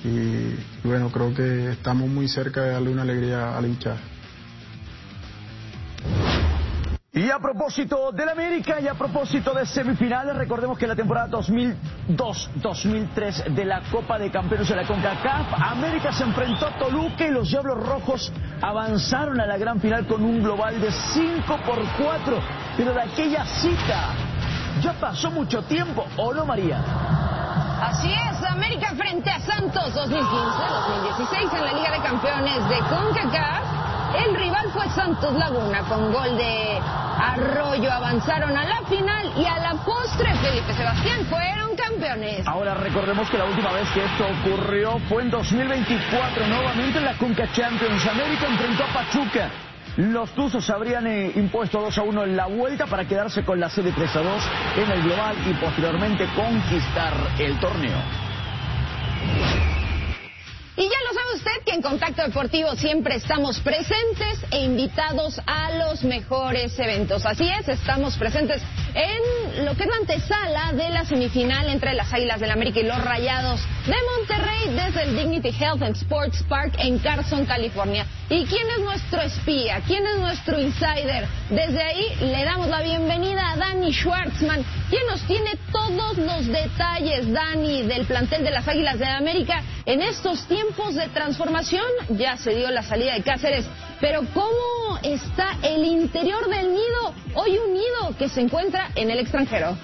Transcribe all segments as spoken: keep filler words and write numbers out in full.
y, y bueno, creo que estamos muy cerca de darle una alegría al hinchaje. Y a propósito del América y a propósito de semifinales, recordemos que la temporada dos mil dos dos mil tres de la Copa de Campeones de la CONCACAF, América se enfrentó a Toluca y los Diablos Rojos avanzaron a la gran final con un global de cinco por cuatro. Pero de aquella cita ya pasó mucho tiempo, ¿o no, María? Así es, América frente a Santos dos mil quince dos mil dieciséis en la Liga de Campeones de CONCACAF. El rival fue Santos Laguna, con gol de Arroyo avanzaron a la final y a la postre Felipe Sebastián fueron campeones. Ahora recordemos que la última vez que esto ocurrió fue en dos mil veinticuatro, nuevamente en la Conca Champions. América enfrentó a Pachuca. Los Tuzos habrían eh, impuesto dos a uno en la vuelta para quedarse con la serie tres a dos en el global y posteriormente conquistar el torneo. Y ya lo sabe usted que en Contacto Deportivo siempre estamos presentes e invitados a los mejores eventos. Así es, estamos presentes en lo que es la antesala de la semifinal entre las Águilas del América y los Rayados de Monterrey desde el Dignity Health and Sports Park en Carson, California. ¿Y quién es nuestro espía? ¿Quién es nuestro insider? Desde ahí le damos la bienvenida a Dani Schwartzman, quien nos tiene todos los detalles, Dani, del plantel de las Águilas del América en estos tiempos de transformación. Ya se dio la salida de Cáceres, pero ¿cómo está el interior del nido? Hoy un nido que se encuentra en el extranjero.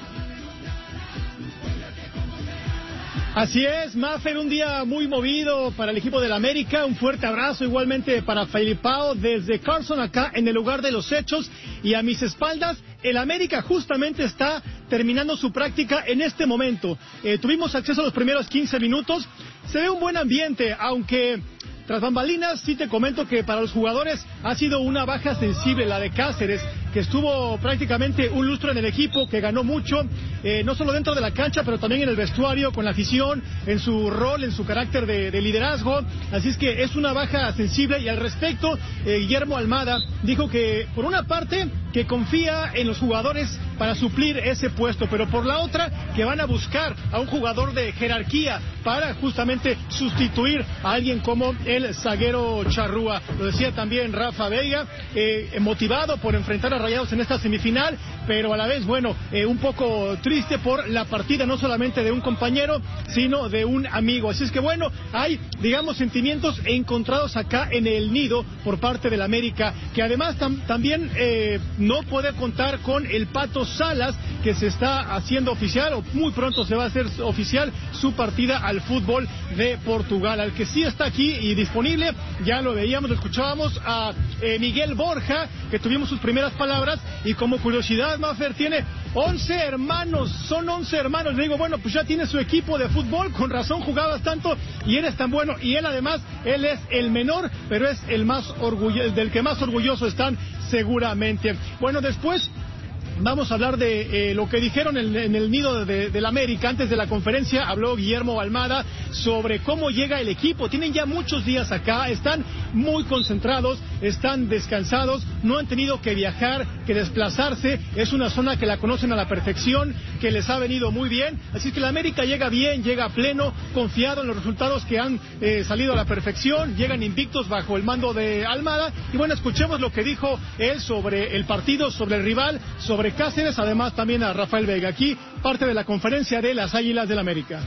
Así es, Mafer, un día muy movido para el equipo del América. Un fuerte abrazo igualmente para Felipao desde Carson, acá en el lugar de los hechos. Y a mis espaldas, el América justamente está terminando su práctica en este momento. Eh, tuvimos acceso a los primeros quince minutos. Se ve un buen ambiente, aunque tras bambalinas sí te comento que para los jugadores ha sido una baja sensible la de Cáceres, que estuvo prácticamente un lustro en el equipo, que ganó mucho, eh, no solo dentro de la cancha, pero también en el vestuario, con la afición, en su rol, en su carácter de, de liderazgo. Así es que es una baja sensible. Y al respecto, eh, Guillermo Almada dijo que, por una parte, que confía en los jugadores para suplir ese puesto, pero por la otra, que van a buscar a un jugador de jerarquía para justamente sustituir a alguien como el zaguero Charrúa. Lo decía también Rafa Veiga, eh, motivado por enfrentar a Rayados en esta semifinal, pero a la vez, bueno, eh, un poco triste por la partida no solamente de un compañero, sino de un amigo. Así es que, bueno, hay, digamos, sentimientos encontrados acá en el nido por parte del América, que además tam también eh, no puede contar con el Pato Salas, que se está haciendo oficial, o muy pronto se va a hacer oficial, su partida al fútbol de Portugal. Al que sí está aquí y disponible, ya lo veíamos, lo escuchábamos, a eh, Miguel Borja, que tuvimos sus primeras palabras. Y como curiosidad, Mafer, tiene once hermanos, son once hermanos. Le digo, bueno, pues ya tiene su equipo de fútbol, con razón jugabas tanto y eres tan bueno. Y él además, él es el menor, pero es el más orgulloso, del que más orgulloso están seguramente. Bueno, después vamos a hablar de eh, lo que dijeron en, en el nido de, del América. Antes de la conferencia habló Guillermo Almada sobre cómo llega el equipo. Tienen ya muchos días acá, están muy concentrados, están descansados, no han tenido que viajar, que desplazarse. Es una zona que la conocen a la perfección, que les ha venido muy bien. Así que el América llega bien, llega pleno, confiado en los resultados que han eh, salido a la perfección. Llegan invictos bajo el mando de Almada. Y bueno, escuchemos lo que dijo él sobre el partido, sobre el rival, sobre Cáceres, además también a Rafael Veiga. Aquí parte de la conferencia de las Águilas del América.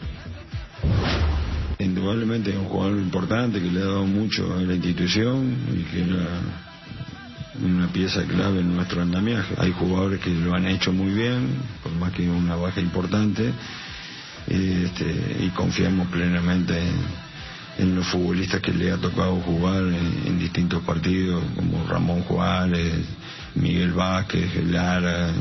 Indudablemente es un jugador importante que le ha dado mucho a la institución y que era una pieza clave en nuestro andamiaje. Hay jugadores que lo han hecho muy bien, por más que una baja importante, este, y confiamos plenamente en, en los futbolistas que le ha tocado jugar en, en distintos partidos, como Ramón Juárez, Miguel Vázquez, Lara,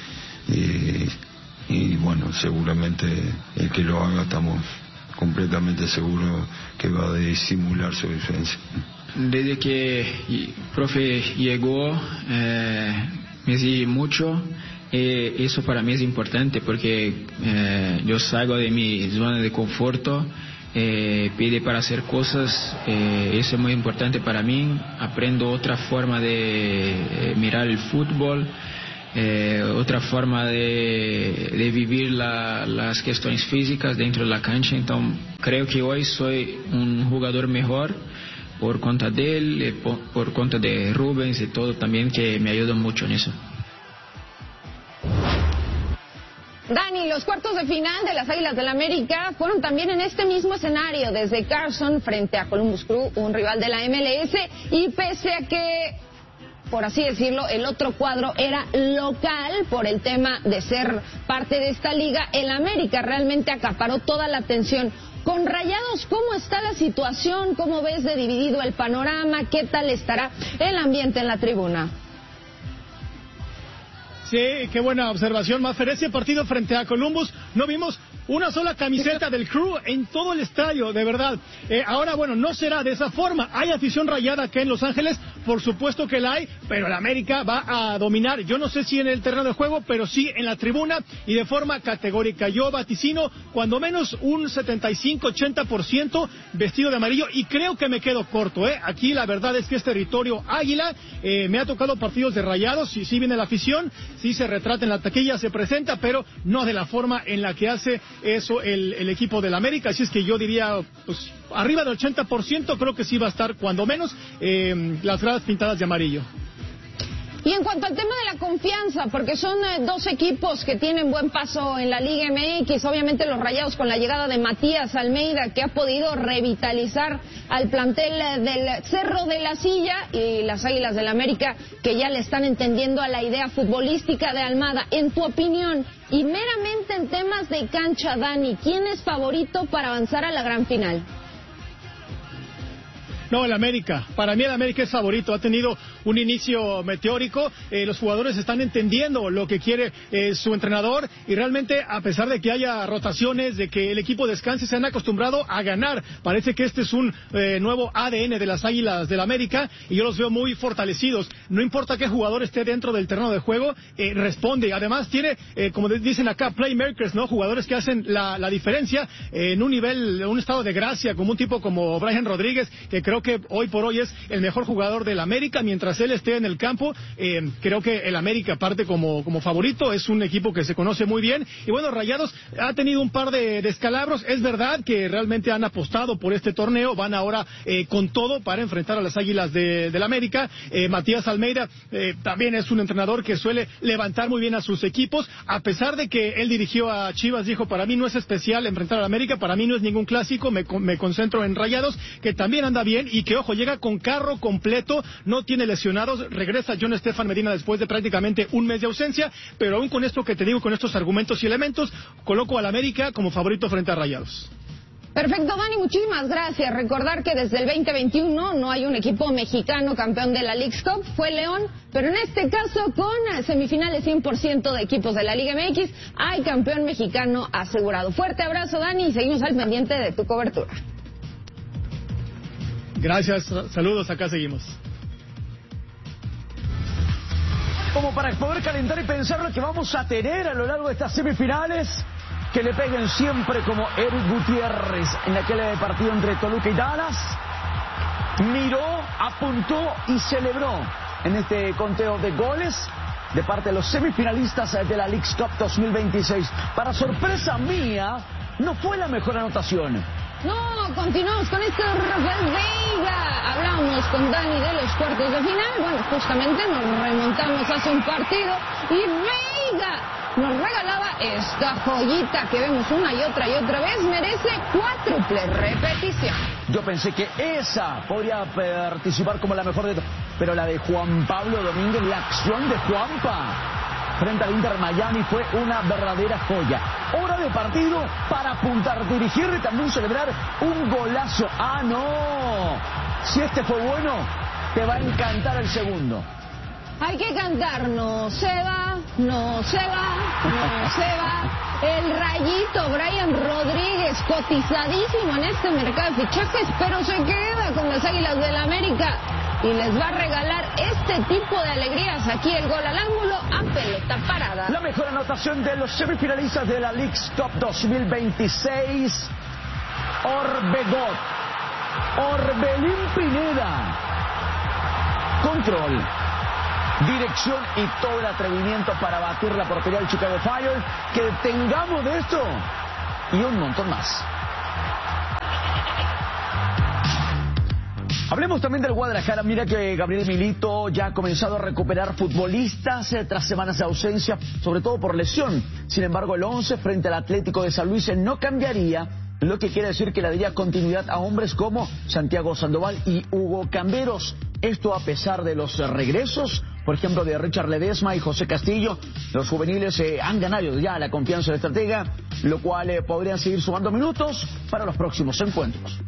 y, y bueno, seguramente el que lo haga estamos completamente seguros que va a disimular su diferencia. Desde que el profe llegó, eh, me di mucho. Eh, eso para mí es importante porque eh, yo salgo de mi zona de conforto. Eh, pide para hacer cosas, eh, eso es muy importante para mí. Aprendo otra forma de eh, mirar el fútbol, eh, otra forma de, de vivir la, las cuestiones físicas dentro de la cancha. Entonces creo que hoy soy un jugador mejor por cuenta de él, por, por cuenta de Rubens y todo también, que me ayudó mucho en eso. Dani, los cuartos de final de las Águilas del América fueron también en este mismo escenario, desde Carson frente a Columbus Crew, un rival de la M L S, y pese a que, por así decirlo, el otro cuadro era local por el tema de ser parte de esta liga, el América realmente acaparó toda la atención. Con Rayados, ¿cómo está la situación? ¿Cómo ves de dividido el panorama? ¿Qué tal estará el ambiente en la tribuna? Sí, qué buena observación, Mafer. Ese partido frente a Columbus, no vimos una sola camiseta del Crew en todo el estadio, de verdad. Eh, ahora, bueno, no será de esa forma. Hay afición rayada acá en Los Ángeles, por supuesto que la hay, pero el América va a dominar. Yo no sé si en el terreno de juego, pero sí en la tribuna y de forma categórica. Yo vaticino cuando menos un setenta y cinco ochenta por ciento vestido de amarillo, y creo que me quedo corto, ¿eh? Aquí la verdad es que es territorio águila. Eh, me ha tocado partidos de Rayados, y sí viene la afición, sí se retrata en la taquilla, se presenta, pero no de la forma en la que hace eso el, el equipo del América. Así es que yo diría, pues, arriba del ochenta por ciento creo que sí va a estar, cuando menos, eh, las gradas pintadas de amarillo. Y en cuanto al tema de la confianza, porque son eh, dos equipos que tienen buen paso en la Liga M X, obviamente los Rayados con la llegada de Matías Almeida, que ha podido revitalizar al plantel eh, del Cerro de la Silla, y las Águilas del América, que ya le están entendiendo a la idea futbolística de Almada. En tu opinión, y meramente en temas de cancha, Dani, ¿quién es favorito para avanzar a la gran final? No, el América. Para mí el América es favorito. Ha tenido un inicio meteórico. Eh, los jugadores están entendiendo lo que quiere eh, su entrenador, y realmente, a pesar de que haya rotaciones, de que el equipo descanse, se han acostumbrado a ganar. Parece que este es un eh, nuevo A D N de las Águilas del América, y yo los veo muy fortalecidos. No importa qué jugador esté dentro del terreno de juego, eh, responde. Además tiene, eh, como dicen acá, playmakers, ¿no? Jugadores que hacen la, la diferencia eh, en un nivel, un estado de gracia, como un tipo como Brian Rodríguez, que creo que hoy por hoy es el mejor jugador del América. Mientras él esté en el campo, eh, creo que el América parte como, como favorito. Es un equipo que se conoce muy bien, y bueno, Rayados ha tenido un par de descalabros. Es verdad que realmente han apostado por este torneo, van ahora eh, con todo para enfrentar a las Águilas de, del América. eh, Matías Almeida eh, también es un entrenador que suele levantar muy bien a sus equipos, a pesar de que él dirigió a Chivas. Dijo, para mí no es especial enfrentar al América, para mí no es ningún clásico, me, me concentro en Rayados, que también anda bien, y que, ojo, llega con carro completo, no tiene lesionados. Regresa John Estefan Medina después de prácticamente un mes de ausencia, pero aún con esto que te digo, con estos argumentos y elementos, coloco al América como favorito frente a Rayados. Perfecto, Dani, muchísimas gracias. Recordar que desde el veinte veintiuno no hay un equipo mexicano campeón de la Leagues Cup, fue León, pero en este caso con semifinales cien por ciento de equipos de la Liga M X, hay campeón mexicano asegurado. Fuerte abrazo, Dani, y seguimos al pendiente de tu cobertura. Gracias, saludos, acá seguimos. Como para poder calentar y pensar lo que vamos a tener a lo largo de estas semifinales, que le peguen siempre como Eric Gutiérrez en aquel partido entre Toluca y Dallas. Miró, apuntó y celebró en este conteo de goles de parte de los semifinalistas de la Leagues Cup dos mil veintiséis. Para sorpresa mía, no fue la mejor anotación. No, continuamos con este Rafael Veiga. Hablamos con Dani de los cuartos de final. Bueno, justamente nos remontamos hace un partido y Veiga nos regalaba esta joyita que vemos una y otra y otra vez. Merece cuádruple repetición. Yo pensé que esa podría participar como la mejor de todas, pero la de Juan Pablo Domínguez, la acción de Juanpa frente al Inter Miami, fue una verdadera joya. Hora de partido para apuntar, dirigir y también celebrar un golazo. ¡Ah, no! Si este fue bueno, te va a encantar el segundo. Hay que cantar, no se va, no se va, no se va. El Rayito Brian Rodríguez, cotizadísimo en este mercado de fichajes, pero se queda con las Águilas del América y les va a regalar este tipo de alegrías. Aquí el gol al ángulo a pelota parada. La mejor anotación de los semifinalistas de la Leagues Cup dos mil veintiséis, Orbegot, Orbelín Pineda. Control. dirección y todo el atrevimiento para batir la portería del Chicago Fire. Que tengamos de esto y un montón más. Hablemos también del Guadalajara. Mira que Gabriel Milito ya ha comenzado a recuperar futbolistas eh, tras semanas de ausencia, sobre todo por lesión. Sin embargo, el once frente al Atlético de San Luis no cambiaría, lo que quiere decir que le daría continuidad a hombres como Santiago Sandoval y Hugo Camberos. Esto a pesar de los regresos, por ejemplo, de Richard Ledesma y José Castillo. Los juveniles eh, han ganado ya la confianza del estratega, lo cual eh, podrían seguir sumando minutos para los próximos encuentros.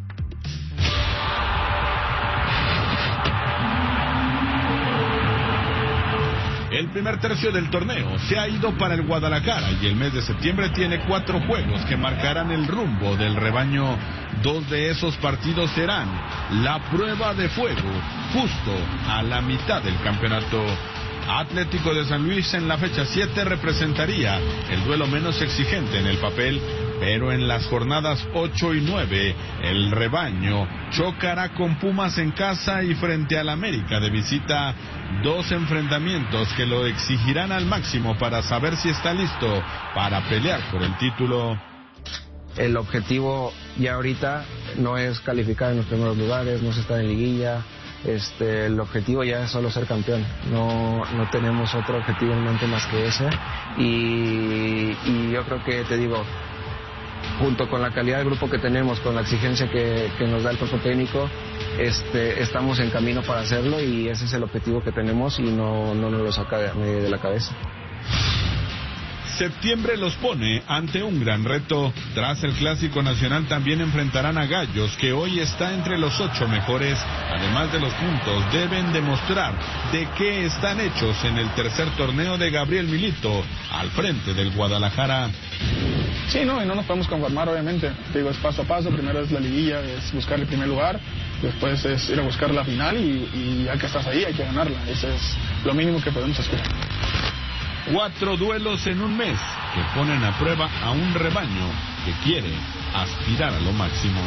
El primer tercio del torneo se ha ido para el Guadalajara y el mes de septiembre tiene cuatro juegos que marcarán el rumbo del rebaño. Dos de esos partidos serán la prueba de fuego, justo a la mitad del campeonato. Atlético de San Luis en la fecha siete representaría el duelo menos exigente en el papel, pero en las jornadas ocho y nueve el rebaño chocará con Pumas en casa y frente al América de visita, dos enfrentamientos que lo exigirán al máximo para saber si está listo para pelear por el título. El objetivo ya ahorita no es calificar en los primeros lugares, no es estar en liguilla. Este, el objetivo ya es solo ser campeón, no, no tenemos otro objetivo en mente más que ese y, y yo creo que, te digo, junto con la calidad del grupo que tenemos, con la exigencia que, que nos da el cuerpo técnico, este, estamos en camino para hacerlo y ese es el objetivo que tenemos y no, no nos lo saca de, de la cabeza. Septiembre los pone ante un gran reto. Tras el Clásico Nacional también enfrentarán a Gallos, que hoy está entre los ocho mejores. Además de los puntos, deben demostrar de qué están hechos en el tercer torneo de Gabriel Milito al frente del Guadalajara. Sí, no, y no nos podemos conformar, obviamente. Te digo, es paso a paso. Primero es la liguilla, es buscar el primer lugar. Después es ir a buscar la final y, y ya que estás ahí hay que ganarla. Ese es lo mínimo que podemos aspirar. Cuatro duelos en un mes que ponen a prueba a un rebaño que quiere aspirar a lo máximo.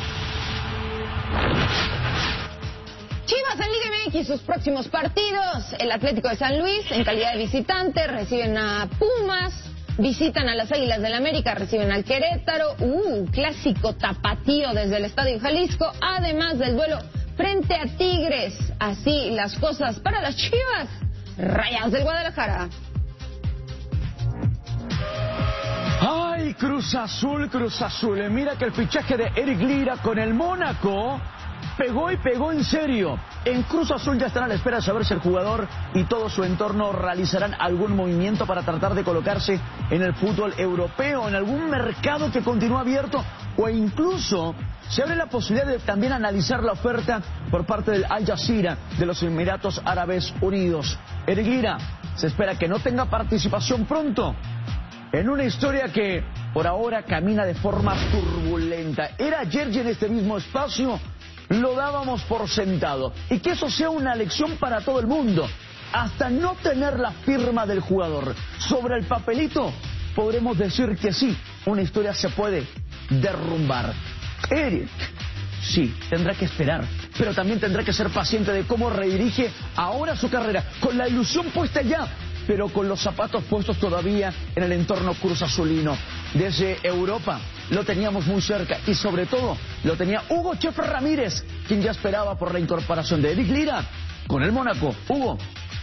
Chivas en Liga M X, sus próximos partidos. El Atlético de San Luis, en calidad de visitante, reciben a Pumas. Visitan a las Águilas del América, reciben al Querétaro. Uh, clásico tapatío desde el Estadio Jalisco. Además del duelo frente a Tigres. Así las cosas para las Chivas Rayadas del Guadalajara. Ay, Cruz Azul, Cruz Azul. Mira que el fichaje de Eric Lira con el Mónaco pegó y pegó en serio. En Cruz Azul ya están a la espera de saber si el jugador y todo su entorno realizarán algún movimiento para tratar de colocarse en el fútbol europeo, en algún mercado que continúa abierto, o incluso se abre la posibilidad de también analizar la oferta por parte del Al Jazeera de los Emiratos Árabes Unidos. Eric Lira se espera que no tenga participación pronto en una historia que por ahora camina de forma turbulenta. Era ayer y en este mismo espacio lo dábamos por sentado. Y que eso sea una lección para todo el mundo. Hasta no tener la firma del jugador sobre el papelito, podremos decir que sí, una historia se puede derrumbar. Eric, sí, tendrá que esperar, pero también tendrá que ser paciente de cómo redirige ahora su carrera, con la ilusión puesta ya, pero con los zapatos puestos todavía en el entorno cruz azulino. Desde Europa lo teníamos muy cerca y sobre todo lo tenía Hugo Chef Ramírez, quien ya esperaba por la incorporación de Eric Lira con el Mónaco. Hugo.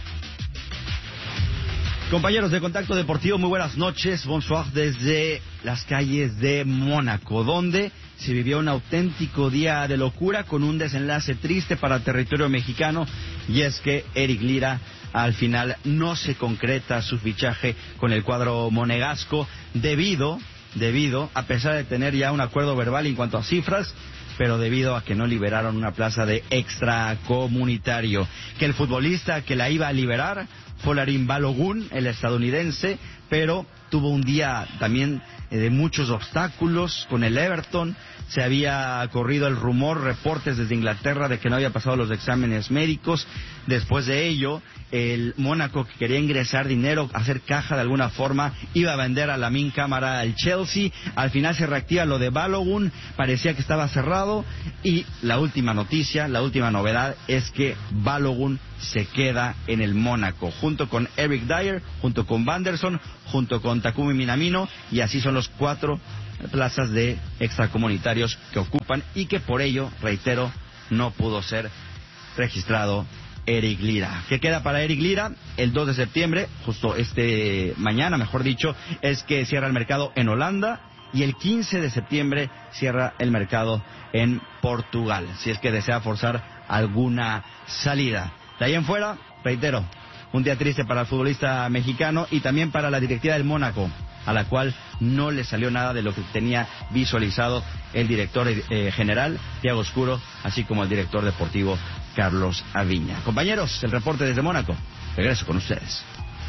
Compañeros de Contacto Deportivo, muy buenas noches. Bonsoir desde las calles de Mónaco, donde se vivió un auténtico día de locura con un desenlace triste para el territorio mexicano, y es que Eric Lira al final no se concreta su fichaje con el cuadro monegasco debido, debido, a pesar de tener ya un acuerdo verbal en cuanto a cifras, pero debido a que no liberaron una plaza de extracomunitario, que el futbolista que la iba a liberar Folarin Balogun, el estadounidense, pero tuvo un día también eh, de muchos obstáculos con el Everton. Se había corrido el rumor, reportes desde Inglaterra de que no había pasado los exámenes médicos. Después de ello, el Mónaco, que quería ingresar dinero, hacer caja de alguna forma, iba a vender a Lamine Camara al Chelsea. Al final se reactiva lo de Balogun, parecía que estaba cerrado. Y la última noticia, la última novedad es que Balogun se queda en el Mónaco, junto con Eric Dyer, junto con Vanderson, junto con Takumi Minamino, y así son los cuatro plazas de extracomunitarios que ocupan, y que por ello, reitero, no pudo ser registrado Eric Lira. ¿Qué queda para Eric Lira? El dos de septiembre, justo este mañana, mejor dicho, es que cierra el mercado en Holanda, y el quince de septiembre cierra el mercado en Portugal, si es que desea forzar alguna salida. De ahí en fuera, reitero, un día triste para el futbolista mexicano y también para la directiva del Mónaco, a la cual no le salió nada de lo que tenía visualizado el director eh, general, Thiago Oscuro, así como el director deportivo, Carlos Aviña. Compañeros, el reporte desde Mónaco. Regreso con ustedes.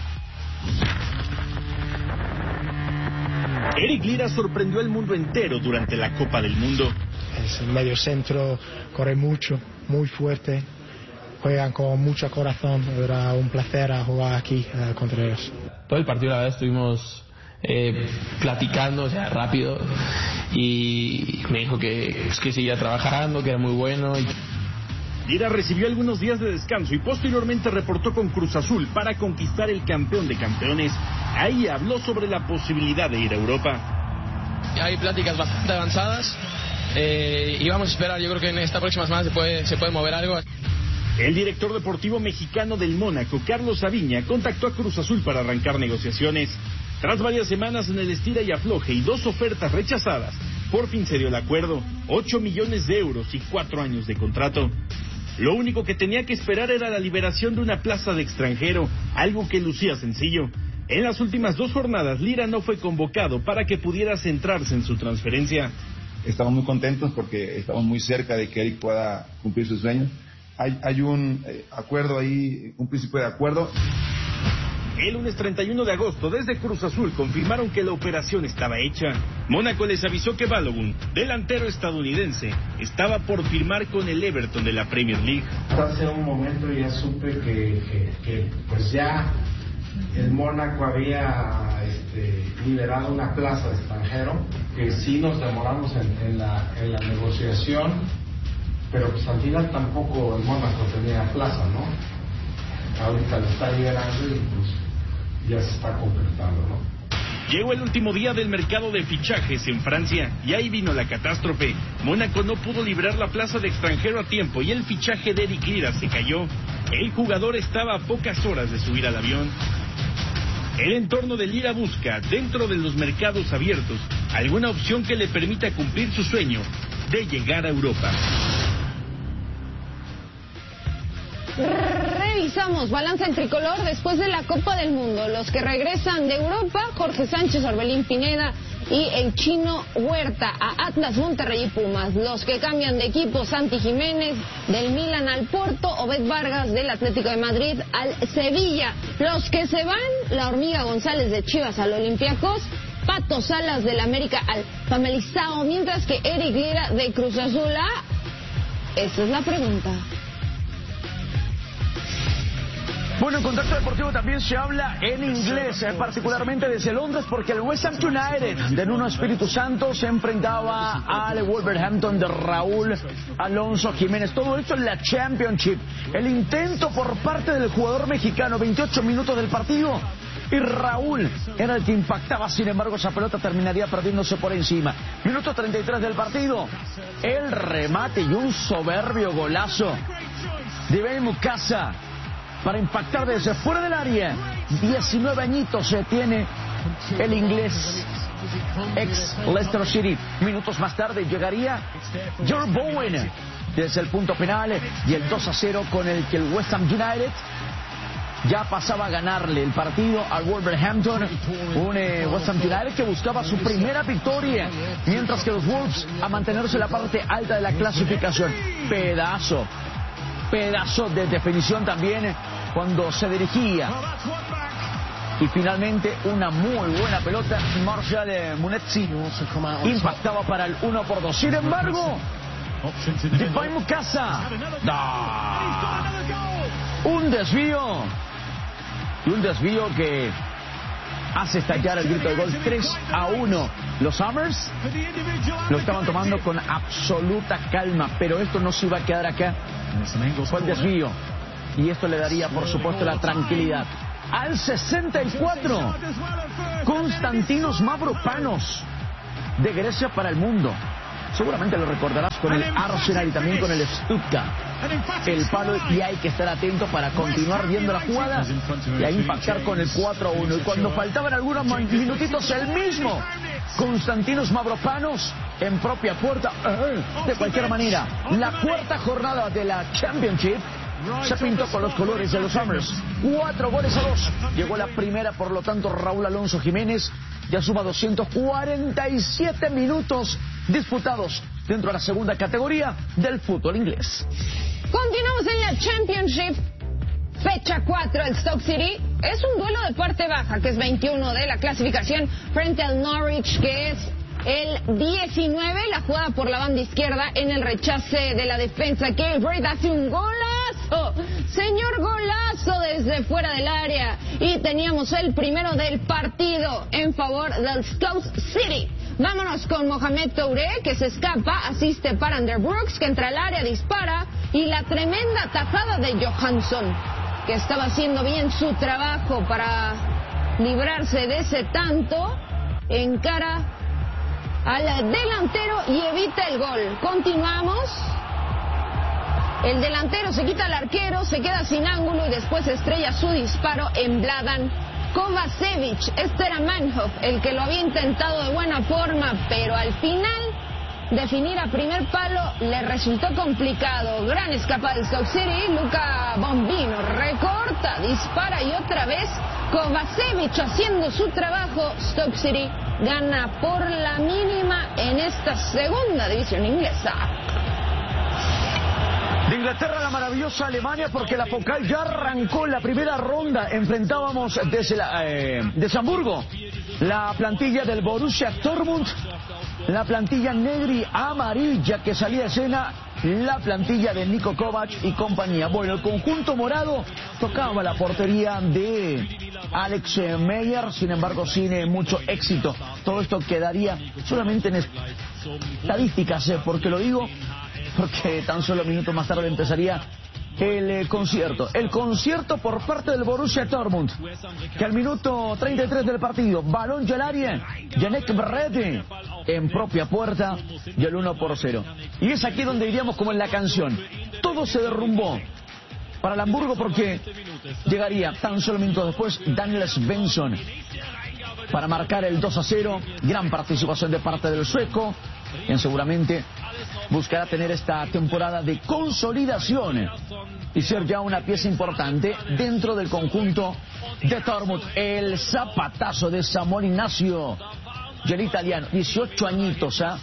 Eric Lira sorprendió al mundo entero durante la Copa del Mundo. Es un medio centro, corre mucho, muy fuerte, juegan con mucho corazón. Era un placer jugar aquí uh, contra ellos. Todo el partido, la verdad, estuvimos eh, platicando, o sea, rápido, y me dijo que, pues, que seguía trabajando, que era muy bueno. Y... Lira recibió algunos días de descanso y posteriormente reportó con Cruz Azul para conquistar el campeón de campeones. Ahí habló sobre la posibilidad de ir a Europa. Hay pláticas bastante avanzadas eh, y vamos a esperar. Yo creo que en esta próxima semana se puede, se puede mover algo. El director deportivo mexicano del Mónaco, Carlos Aviña, contactó a Cruz Azul para arrancar negociaciones. Tras varias semanas en el estira y afloje y dos ofertas rechazadas, por fin se dio el acuerdo: ocho millones de euros y cuatro años de contrato. Lo único que tenía que esperar era la liberación de una plaza de extranjero, algo que lucía sencillo. En las últimas dos jornadas, Lira no fue convocado para que pudiera centrarse en su transferencia. Estamos muy contentos porque estamos muy cerca de que Eric pueda cumplir sus sueños. Hay, hay un eh, acuerdo ahí, un principio de acuerdo. El lunes treinta y uno de agosto, desde Cruz Azul, confirmaron que la operación estaba hecha. Mónaco les avisó que Balogun, delantero estadounidense, estaba por firmar con el Everton de la Premier League. Hace un momento ya supe que, que, que pues ya el Mónaco había este, liberado una plaza de extranjero, que sí nos demoramos en, en, la, en la negociación, pero pues al final tampoco el Mónaco tenía plaza, ¿no? Ahorita lo está liberando y pues ya se está concretando, ¿no? Llegó el último día del mercado de fichajes en Francia y ahí vino la catástrofe. Mónaco no pudo librar la plaza de extranjero a tiempo y el fichaje de Eric Lira se cayó. El jugador estaba a pocas horas de subir al avión. El entorno de Lira busca, dentro de los mercados abiertos, alguna opción que le permita cumplir su sueño de llegar a Europa. Revisamos balance en tricolor después de la Copa del Mundo. Los que regresan de Europa: Jorge Sánchez, Orbelín Pineda y el Chino Huerta a Atlas, Monterrey y Pumas. Los que cambian de equipo: Santi Jiménez del Milan al Porto, Obed Vargas del Atlético de Madrid al Sevilla. Los que se van: la Hormiga González de Chivas al Olympiacos, Pato Salas del América al Famalicão, mientras que Eric Lira de Cruz Azul a... Esa es la pregunta. Bueno, en Contacto Deportivo también se habla en inglés, eh, particularmente desde Londres, porque el West Ham United de Nuno Espíritu Santo se enfrentaba al Wolverhampton de Raúl Alonso Jiménez. Todo esto en la Championship. El intento por parte del jugador mexicano, veintiocho minutos del partido, y Raúl era el que impactaba. Sin embargo, esa pelota terminaría perdiéndose por encima. Minuto treinta y tres del partido, el remate y un soberbio golazo de Ben Mukasa para impactar desde fuera del área. diecinueve añitos se tiene el inglés, ex Leicester City. Minutos más tarde llegaría George Bowen desde el punto penal y el dos a cero con el que el West Ham United ya pasaba a ganarle el partido al Wolverhampton. Un eh, West Ham United que buscaba su primera victoria, mientras que los Wolves a mantenerse en la parte alta de la clasificación. Pedazo Pedazo de definición también cuando se dirigía. Y finalmente una muy buena pelota. Marshall Munetsi impactaba para el uno por dos. Sin embargo, Depay Mukasa da un desvío. Y un desvío que hace estallar el grito de gol. Tres a uno. Los Hammers lo estaban tomando con absoluta calma, pero esto no se iba a quedar acá. Fue el desvío. Y esto le daría, por supuesto, la tranquilidad. Al sesenta y cuatro, Konstantinos Mavropanos, de Grecia para el mundo. Seguramente lo recordarás con el Arsenal y también con el Stuttgart. El palo, y hay que estar atento para continuar viendo la jugada y a impactar con el cuatro a uno. Y cuando faltaban algunos minutitos, el mismo Konstantinos Mavropanos en propia puerta. De cualquier manera, la cuarta jornada de la Championship se pintó con los colores de los Hammers. Cuatro goles a dos. Llegó la primera, por lo tanto, Raúl Alonso Jiménez ya suma doscientos cuarenta y siete minutos disputados dentro de la segunda categoría del fútbol inglés. Continuamos en la Championship. Fecha cuatro, el Stoke City. Es un duelo de parte baja, que es veintiuno de la clasificación, frente al Norwich, que es el diecinueve. La jugada por la banda izquierda en el rechace de la defensa. Que Braid hace un golazo. Señor, golazo desde fuera del área. Y teníamos el primero del partido en favor del Stoke City. Vámonos con Mohamed Touré, que se escapa, asiste para Ander Brooks, que entra al área, dispara. Y la tremenda tajada de Johansson, que estaba haciendo bien su trabajo para librarse de ese tanto, encara al delantero y evita el gol. Continuamos. El delantero se quita al arquero, se queda sin ángulo y después estrella su disparo en Vladan Kovacevic. Este era Manhoff, el que lo había intentado de buena forma, pero al final definir a primer palo le resultó complicado. Gran escapada del Stoke City. Luca Bombino recorta, dispara y otra vez Kovacevic haciendo su trabajo. Stoke City gana por la mínima en esta segunda división inglesa. De Inglaterra a la maravillosa Alemania, porque la Focal ya arrancó la primera ronda. Enfrentábamos desde, la, eh, desde Hamburgo la plantilla del Borussia Dortmund, la plantilla negri amarilla que salía de escena, la plantilla de Niko Kovac y compañía. Bueno, el conjunto morado tocaba la portería de Alex Meyer, sin embargo sin eh, mucho éxito. Todo esto quedaría solamente en estadísticas, eh, porque lo digo porque tan solo minutos más tarde empezaría el eh, concierto. El concierto por parte del Borussia Dortmund, que al minuto treinta y tres del partido, balón al área, Yannick Berrete en propia puerta y el uno por cero. Y es aquí donde iríamos como en la canción. Todo se derrumbó para el Hamburgo, porque llegaría tan solo minutos después Daniel Svensson para marcar el dos a cero. Gran participación de parte del sueco, quien seguramente buscará tener esta temporada de consolidación y ser ya una pieza importante dentro del conjunto de Dortmund. El zapatazo de Samuel Ignacio, y el italiano, dieciocho añitos, ¿ah?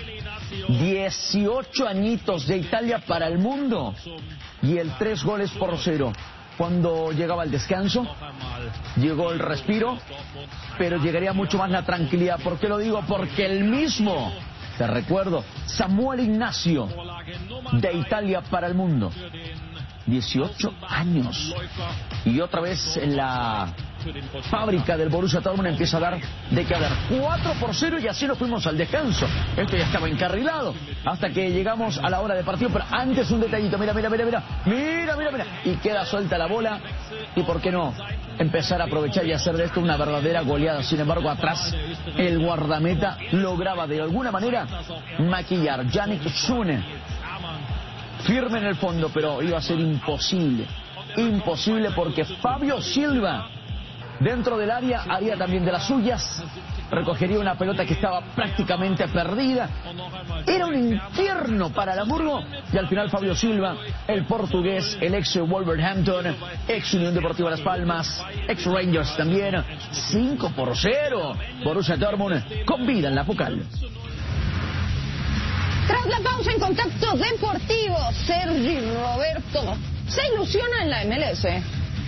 dieciocho añitos de Italia para el mundo, y el tres goles por cero. Cuando llegaba el descanso, llegó el respiro, pero llegaría mucho más la tranquilidad. ¿Por qué lo digo? Porque el mismo, te recuerdo, Samuel Ignacio, de Italia para el mundo, dieciocho años. Y otra vez en la fábrica del Borussia Dortmund empieza a dar de qué hablar. cuatro por cero, y así nos fuimos al descanso. Esto ya estaba encarrilado hasta que llegamos a la hora de partido. Pero antes un detallito, mira, mira, mira, mira, mira, mira, mira. Y queda suelta la bola. Y por qué no empezar a aprovechar y hacer de esto una verdadera goleada. Sin embargo, atrás el guardameta lograba de alguna manera maquillar. Yannick Schune, firme en el fondo, pero iba a ser imposible. Imposible, porque Fabio Silva, dentro del área, haría también de las suyas. Recogería una pelota que estaba prácticamente perdida. Era un infierno para el Hamburgo. Y al final Fabio Silva, el portugués, el ex Wolverhampton, ex Unión Deportiva Las Palmas, ex Rangers también, cinco por cero. Borussia Dortmund con vida en la Focal. Tras la pausa, en Contacto Deportivo, Sergi Roberto se ilusiona en la M L S.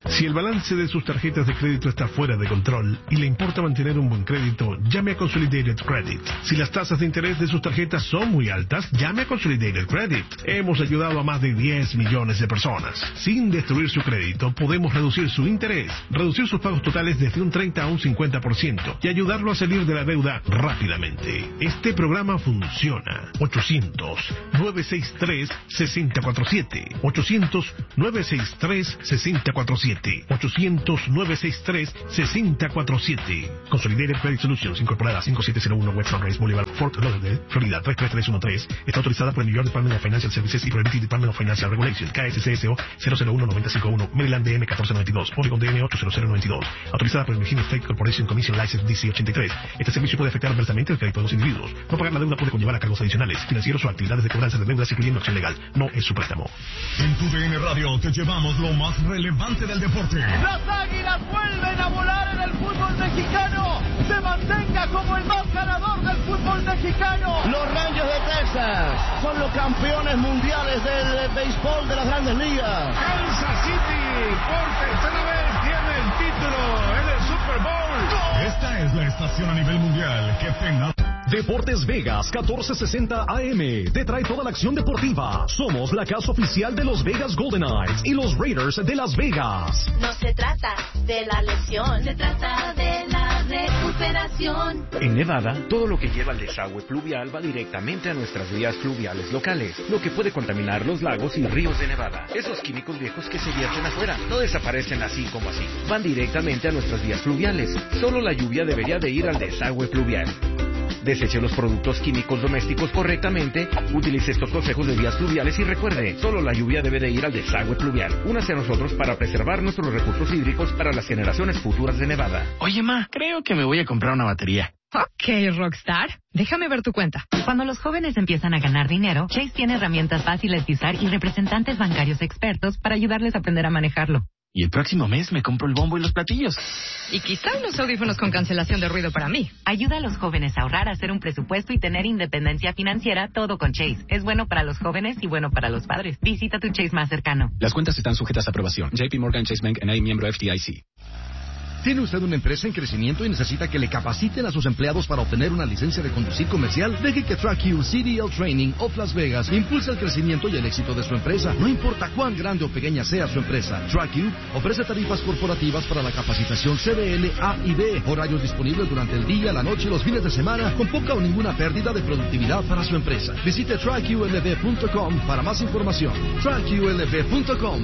Si el balance de sus tarjetas de crédito está fuera de control y le importa mantener un buen crédito, llame a Consolidated Credit. Si las tasas de interés de sus tarjetas son muy altas, llame a Consolidated Credit. Hemos ayudado a más de diez millones de personas. Sin destruir su crédito, podemos reducir su interés, reducir sus pagos totales desde un treinta a un cincuenta por ciento y ayudarlo a salir de la deuda rápidamente. Este programa funciona. ochocientos, nueve seis tres, seis cero cuatro siete. ochocientos, nueve seis tres, seis cero cuatro siete. ochocientos, nueve seis tres, seis cero cuatro siete. Consolidated Credit Solutions, incorporada cinco siete cero uno West Sunrise Boulevard, Fort Lauderdale, Florida tres tres tres uno tres. Está autorizada por el New York Department of Financial Services y por el British Department of Financial Regulation. K S C S O cero cero uno nueve cero cinco uno, Maryland D M catorce noventa y dos, Oregon D M ocho cero cero noventa y dos. Autorizada por el Virginia State Corporation Commission License D C ochenta y tres. Este servicio puede afectar adversamente el crédito de los individuos. No pagar la deuda puede conllevar a cargos adicionales, financieros o actividades de cobranza de deudas, incluyendo acción legal. No es su préstamo. En tu D N Radio te llevamos lo más relevante del deporte. Las Águilas vuelven a volar en el fútbol mexicano. Se mantenga como el más ganador del fútbol mexicano. Los Rangers de Texas son los campeones mundiales del béisbol de las Grandes Ligas. Kansas City por tercera vez tiene el título en el Super Bowl. Esta es la estación a nivel mundial que tenga. Deportes Vegas catorce sesenta A M te trae toda la acción deportiva. Somos la casa oficial de los Vegas Golden Knights y los Raiders de Las Vegas. No se trata de la lesión, se trata de la recuperación. En Nevada, todo lo que lleva al desagüe pluvial va directamente a nuestras vías fluviales locales, lo que puede contaminar los lagos y ríos de Nevada. Esos químicos viejos que se vierten afuera no desaparecen así como así. Van directamente a nuestras vías fluviales. Solo la lluvia debería de ir al desagüe pluvial. Deseche los productos químicos domésticos correctamente, utilice estos consejos de vías fluviales y recuerde, solo la lluvia debe de ir al desagüe pluvial. Únase a nosotros para preservar nuestros recursos hídricos para las generaciones futuras de Nevada. Oye, ma, creo que me voy a comprar una batería. Ok, Rockstar. Déjame ver tu cuenta. Cuando los jóvenes empiezan a ganar dinero, Chase tiene herramientas fáciles de usar y representantes bancarios expertos para ayudarles a aprender a manejarlo. Y el próximo mes me compro el bombo y los platillos. Y quizá unos audífonos con cancelación de ruido para mí. Ayuda a los jóvenes a ahorrar, a hacer un presupuesto y tener independencia financiera, todo con Chase. Es bueno para los jóvenes y bueno para los padres. Visita tu Chase más cercano. Las cuentas están sujetas a aprobación. J P Morgan Chase Bank N A, miembro F D I C. ¿Tiene usted una empresa en crecimiento y necesita que le capaciten a sus empleados para obtener una licencia de conducir comercial? Deje que TrackU C D L Training of Las Vegas impulse el crecimiento y el éxito de su empresa. No importa cuán grande o pequeña sea su empresa, TrackU ofrece tarifas corporativas para la capacitación C D L, A y B, horarios disponibles durante el día, la noche y los fines de semana, con poca o ninguna pérdida de productividad para su empresa. Visite track U L V punto com para más información. track U L V punto com.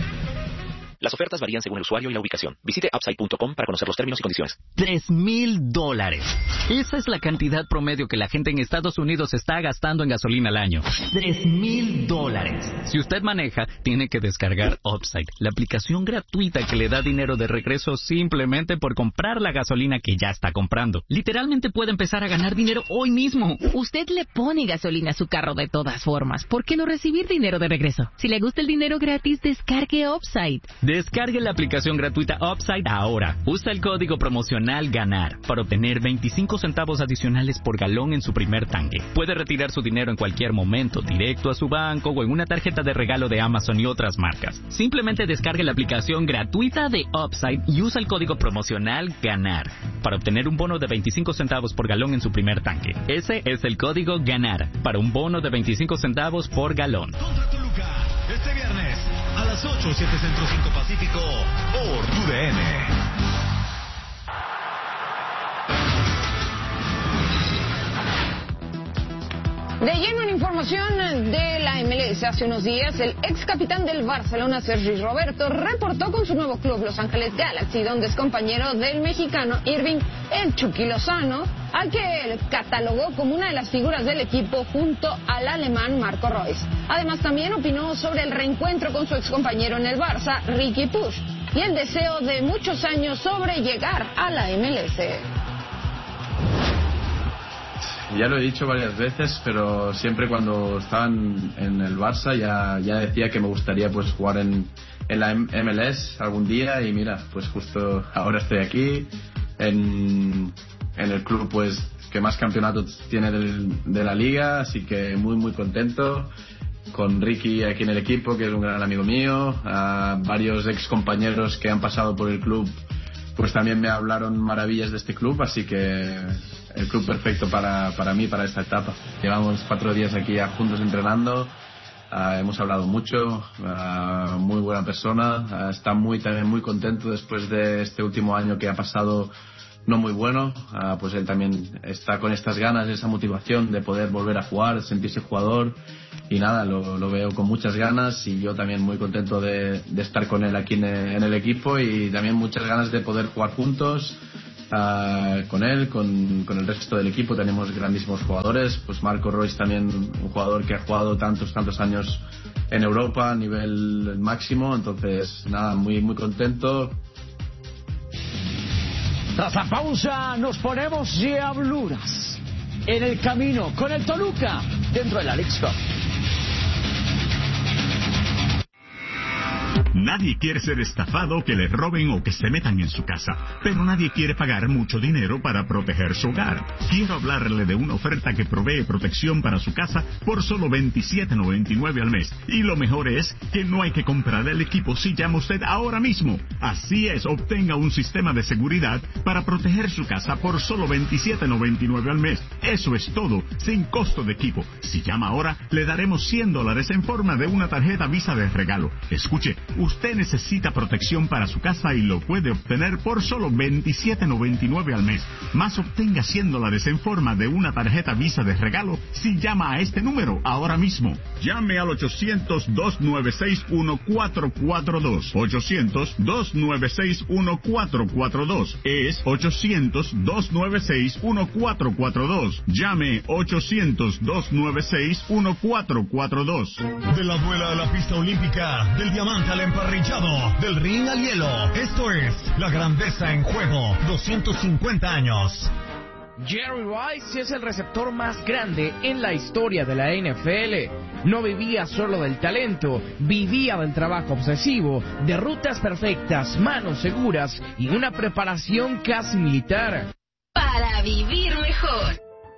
Las ofertas varían según el usuario y la ubicación. Visite upside punto com para conocer los términos y condiciones. Tres mil dólares. Esa es la cantidad promedio que la gente en Estados Unidos está gastando en gasolina al año. Tres mil dólares. Si usted maneja, tiene que descargar Upside, la aplicación gratuita que le da dinero de regreso simplemente por comprar la gasolina que ya está comprando. Literalmente puede empezar a ganar dinero hoy mismo. Usted le pone gasolina a su carro de todas formas. ¿Por qué no recibir dinero de regreso? Si le gusta el dinero gratis, descargue Upside. Descargue la aplicación gratuita Upside ahora. Usa el código promocional GANAR para obtener veinticinco centavos adicionales por galón en su primer tanque. Puede retirar su dinero en cualquier momento, directo a su banco o en una tarjeta de regalo de Amazon y otras marcas. Simplemente descargue la aplicación gratuita de Upside y usa el código promocional GANAR para obtener un bono de veinticinco centavos por galón en su primer tanque. Ese es el código GANAR para un bono de veinticinco centavos por galón. Contra Toluca, este viernes a las ocho, siete Centro, cinco Pacífico, por tu D N. De lleno en información de la M L S, hace unos días el ex capitán del Barcelona, Sergi Roberto, reportó con su nuevo club, Los Ángeles Galaxy, donde es compañero del mexicano Irving El Chucky Lozano, al que él catalogó como una de las figuras del equipo junto al alemán Marco Reus. Además, también opinó sobre el reencuentro con su ex compañero en el Barça, Riqui Puig, y el deseo de muchos años sobre llegar a la M L S. Ya lo he dicho varias veces, pero siempre cuando estaba en, en el Barça ya, ya decía que me gustaría pues jugar en, en la M L S algún día, y mira, pues justo ahora estoy aquí en, en el club pues que más campeonatos tiene del, de la liga, así que muy muy contento, con Ricky aquí en el equipo, que es un gran amigo mío, a varios ex compañeros que han pasado por el club, pues también me hablaron maravillas de este club, así que el club perfecto para, para mí, para esta etapa. Llevamos cuatro días aquí ya juntos entrenando, uh, hemos hablado mucho, uh, muy buena persona, uh, está muy también muy contento después de este último año que ha pasado no muy bueno, uh, pues él también está con estas ganas, esa motivación de poder volver a jugar, sentirse jugador, y nada, lo, lo veo con muchas ganas, y yo también muy contento de, de estar con él aquí en el, en el equipo, y también muchas ganas de poder jugar juntos uh, con él, con, con el resto del equipo. Tenemos grandísimos jugadores, pues Marco Reus también, un jugador que ha jugado tantos, tantos años en Europa a nivel máximo, entonces nada, muy, muy contento. Tras la pausa nos ponemos diabluras en el camino con el Toluca dentro de la Leagues Cup. Nadie quiere ser estafado, que le roben o que se metan en su casa, pero nadie quiere pagar mucho dinero para proteger su hogar. Quiero hablarle de una oferta que provee protección para su casa por solo veintisiete noventa y nueve al mes. Y lo mejor es que no hay que comprar el equipo si llama usted ahora mismo. Así es, obtenga un sistema de seguridad para proteger su casa por solo veintisiete noventa y nueve al mes. Eso es todo, sin costo de equipo. Si llama ahora, le daremos cien dólares en forma de una tarjeta Visa de regalo. Escuche, usted necesita protección para su casa y lo puede obtener por solo veintisiete noventa y nueve al mes. Más, obtenga cien dólares en forma de una tarjeta Visa de regalo si llama a este número ahora mismo. Llame al ochocientos, dos nueve seis, uno cuatro cuatro dos. ochocientos, dos nueve seis, uno cuatro cuatro dos. Es ochocientos, dos nueve seis, uno cuatro cuatro dos. Llame ochocientos, dos nueve seis, uno cuatro cuatro dos. De la duela a la pista olímpica, del diamante al emparrillado, del ring al hielo. Esto es la grandeza en juego. doscientos cincuenta años. Jerry Rice es el receptor más grande en la historia de la N F L. No vivía solo del talento, vivía del trabajo obsesivo, de rutas perfectas, manos seguras y una preparación casi militar. Para vivir mejor.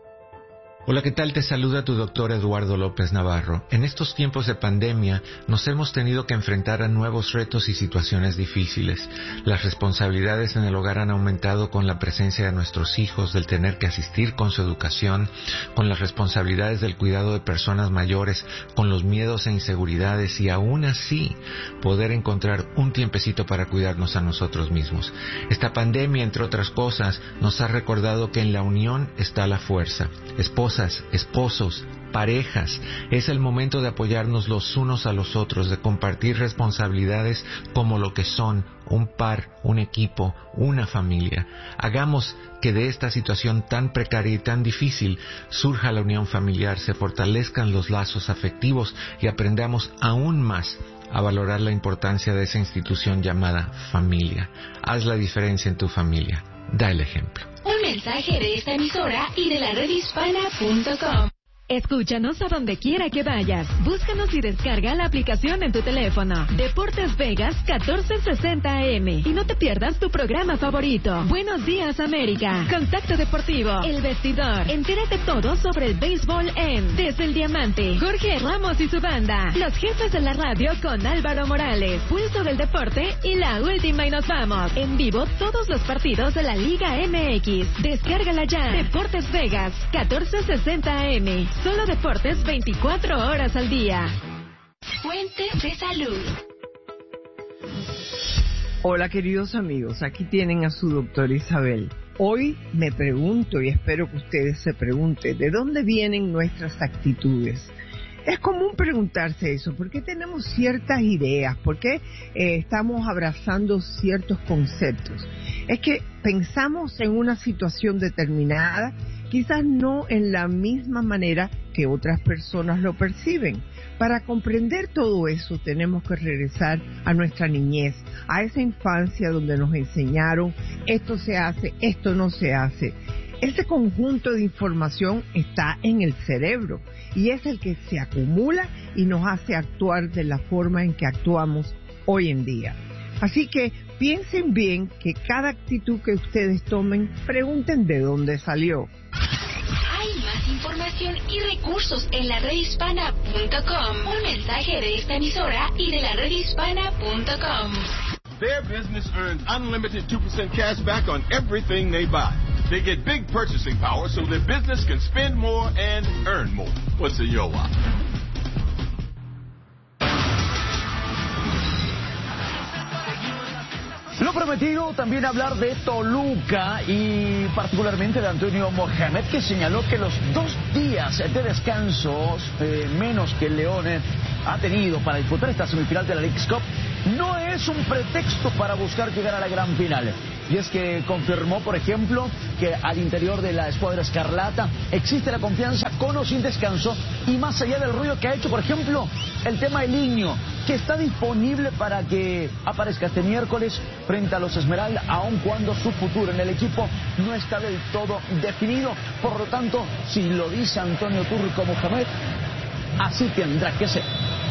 Hola, ¿qué tal? Te saluda tu doctor Eduardo López Navarro. En estos tiempos de pandemia nos hemos tenido que enfrentar a nuevos retos y situaciones difíciles. Las responsabilidades en el hogar han aumentado con la presencia de nuestros hijos, del tener que asistir con su educación, con las responsabilidades del cuidado de personas mayores, con los miedos e inseguridades, y aún así poder encontrar un tiempecito para cuidarnos a nosotros mismos. Esta pandemia, entre otras cosas, nos ha recordado que en la unión está la fuerza. Esposa, esposos, parejas, es el momento de apoyarnos los unos a los otros, de compartir responsabilidades como lo que son, un par, un equipo, una familia. Hagamos que de esta situación tan precaria y tan difícil surja la unión familiar, se fortalezcan los lazos afectivos y aprendamos aún más a valorar la importancia de esa institución llamada familia. Haz la diferencia en tu familia. Da el ejemplo. Un mensaje de esta emisora y de la red hispana punto com. Escúchanos a donde quiera que vayas. Búscanos y descarga la aplicación en tu teléfono. Deportes Vegas catorce sesenta A M. Y no te pierdas tu programa favorito. Buenos días, América. Contacto Deportivo. El Vestidor. Entérate todo sobre el béisbol en Desde el Diamante. Jorge Ramos y su banda. Los jefes de la radio con Álvaro Morales. Pulso del Deporte y la última y nos vamos. En vivo todos los partidos de la Liga M X. Descárgala ya. Deportes Vegas catorce sesenta A M. Solo deportes veinticuatro horas al día. Fuentes de salud. Hola, queridos amigos, aquí tienen a su doctora Isabel. Hoy me pregunto, y espero que ustedes se pregunten, ¿de dónde vienen nuestras actitudes? Es común preguntarse eso, ¿por qué tenemos ciertas ideas? ¿Por qué eh, estamos abrazando ciertos conceptos? Es que pensamos en una situación determinada, quizás no en la misma manera que otras personas lo perciben. Para comprender todo eso tenemos que regresar a nuestra niñez, a esa infancia donde nos enseñaron esto se hace, esto no se hace. Ese conjunto de información está en el cerebro y es el que se acumula y nos hace actuar de la forma en que actuamos hoy en día. Así que piensen bien que cada actitud que ustedes tomen, pregunten de dónde salió. Hay más información información y recursos en la red hispana punto com. Un mensaje de esta emisora y de la red hispana punto com. Their business earns unlimited two percent cash back on everything they buy. They get big purchasing power so their business can spend more and earn more. What's the yo wa? Lo prometido, también hablar de Toluca y particularmente de Antonio Mohamed, que señaló que los dos días de descanso eh, menos que el León eh, ha tenido para disputar esta semifinal de la Leagues Cup no es un pretexto para buscar llegar a la gran final. Y es que confirmó, por ejemplo, que al interior de la escuadra escarlata existe la confianza con o sin descanso, y más allá del ruido que ha hecho, por ejemplo, el tema del Niño, que está disponible para que aparezca este miércoles frente a los Esmeralda, aun cuando su futuro en el equipo no está del todo definido. Por lo tanto, si lo dice Antonio Turco Mohamed, así tendrá que ser.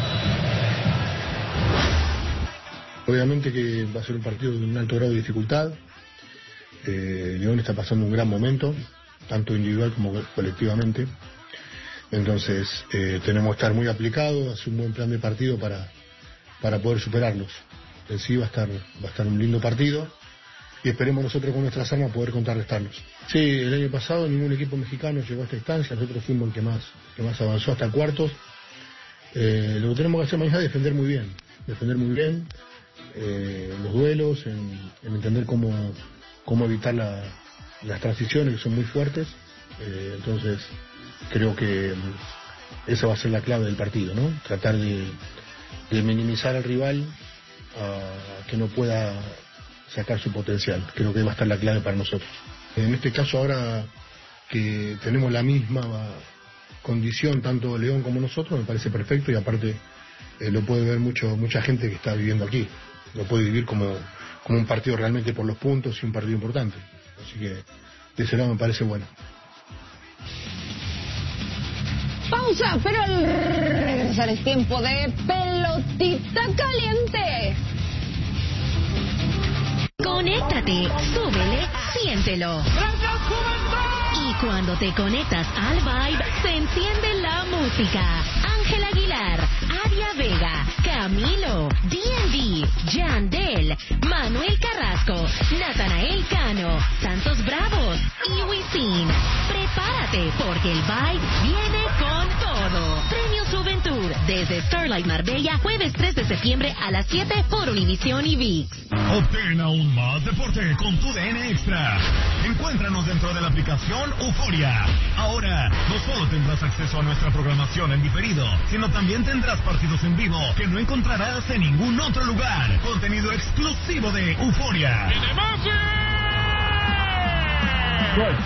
Obviamente que va a ser un partido de un alto grado de dificultad. Eh, León está pasando un gran momento, tanto individual como colectivamente. Entonces eh, tenemos que estar muy aplicados, hacer un buen plan de partido para, para poder superarlos. En sí va a estar, va a estar un lindo partido y esperemos nosotros con nuestras armas poder contrarrestarlos. Sí, el año pasado ningún equipo mexicano llegó a esta instancia, nosotros fuimos el que más, que más avanzó hasta cuartos. Eh, lo que tenemos que hacer mañana es defender muy bien, defender muy bien. Eh, los duelos, en, en entender cómo, cómo evitar la, las transiciones que son muy fuertes. Eh, entonces creo que esa va a ser la clave del partido, ¿no? Tratar de, de minimizar al rival a que no pueda sacar su potencial. Creo que va a estar la clave para nosotros. En este caso ahora que tenemos la misma condición tanto León como nosotros, me parece perfecto, y aparte eh, lo puede ver mucho mucha gente que está viviendo aquí. Lo puede vivir como, como un partido realmente por los puntos y un partido importante. Así que de ese lado me parece bueno. Pausa, pero al regresar es tiempo de pelotita caliente. Conéctate, súbele, siéntelo. Y cuando te conectas al Vibe, se enciende la música. Ángel Aguilar, Adia Vega, Camilo, D and D, Yandel, Manuel Carrasco, Natanael Cano, Santos Bravos y Wisin. Prepárate porque el Vibe viene con todo. Premios Juventud desde Starlight Marbella, jueves tres de septiembre a las siete por Univisión y ViX. Obtén aún más deporte con tu D N Extra. Encuéntranos dentro de la aplicación Euforia. Ahora, no solo tendrás acceso a nuestra programación en diferido, sino también tendrás partidos en vivo que no encontrarás en ningún otro lugar. Contenido exclusivo de Euforia. ¡Gol!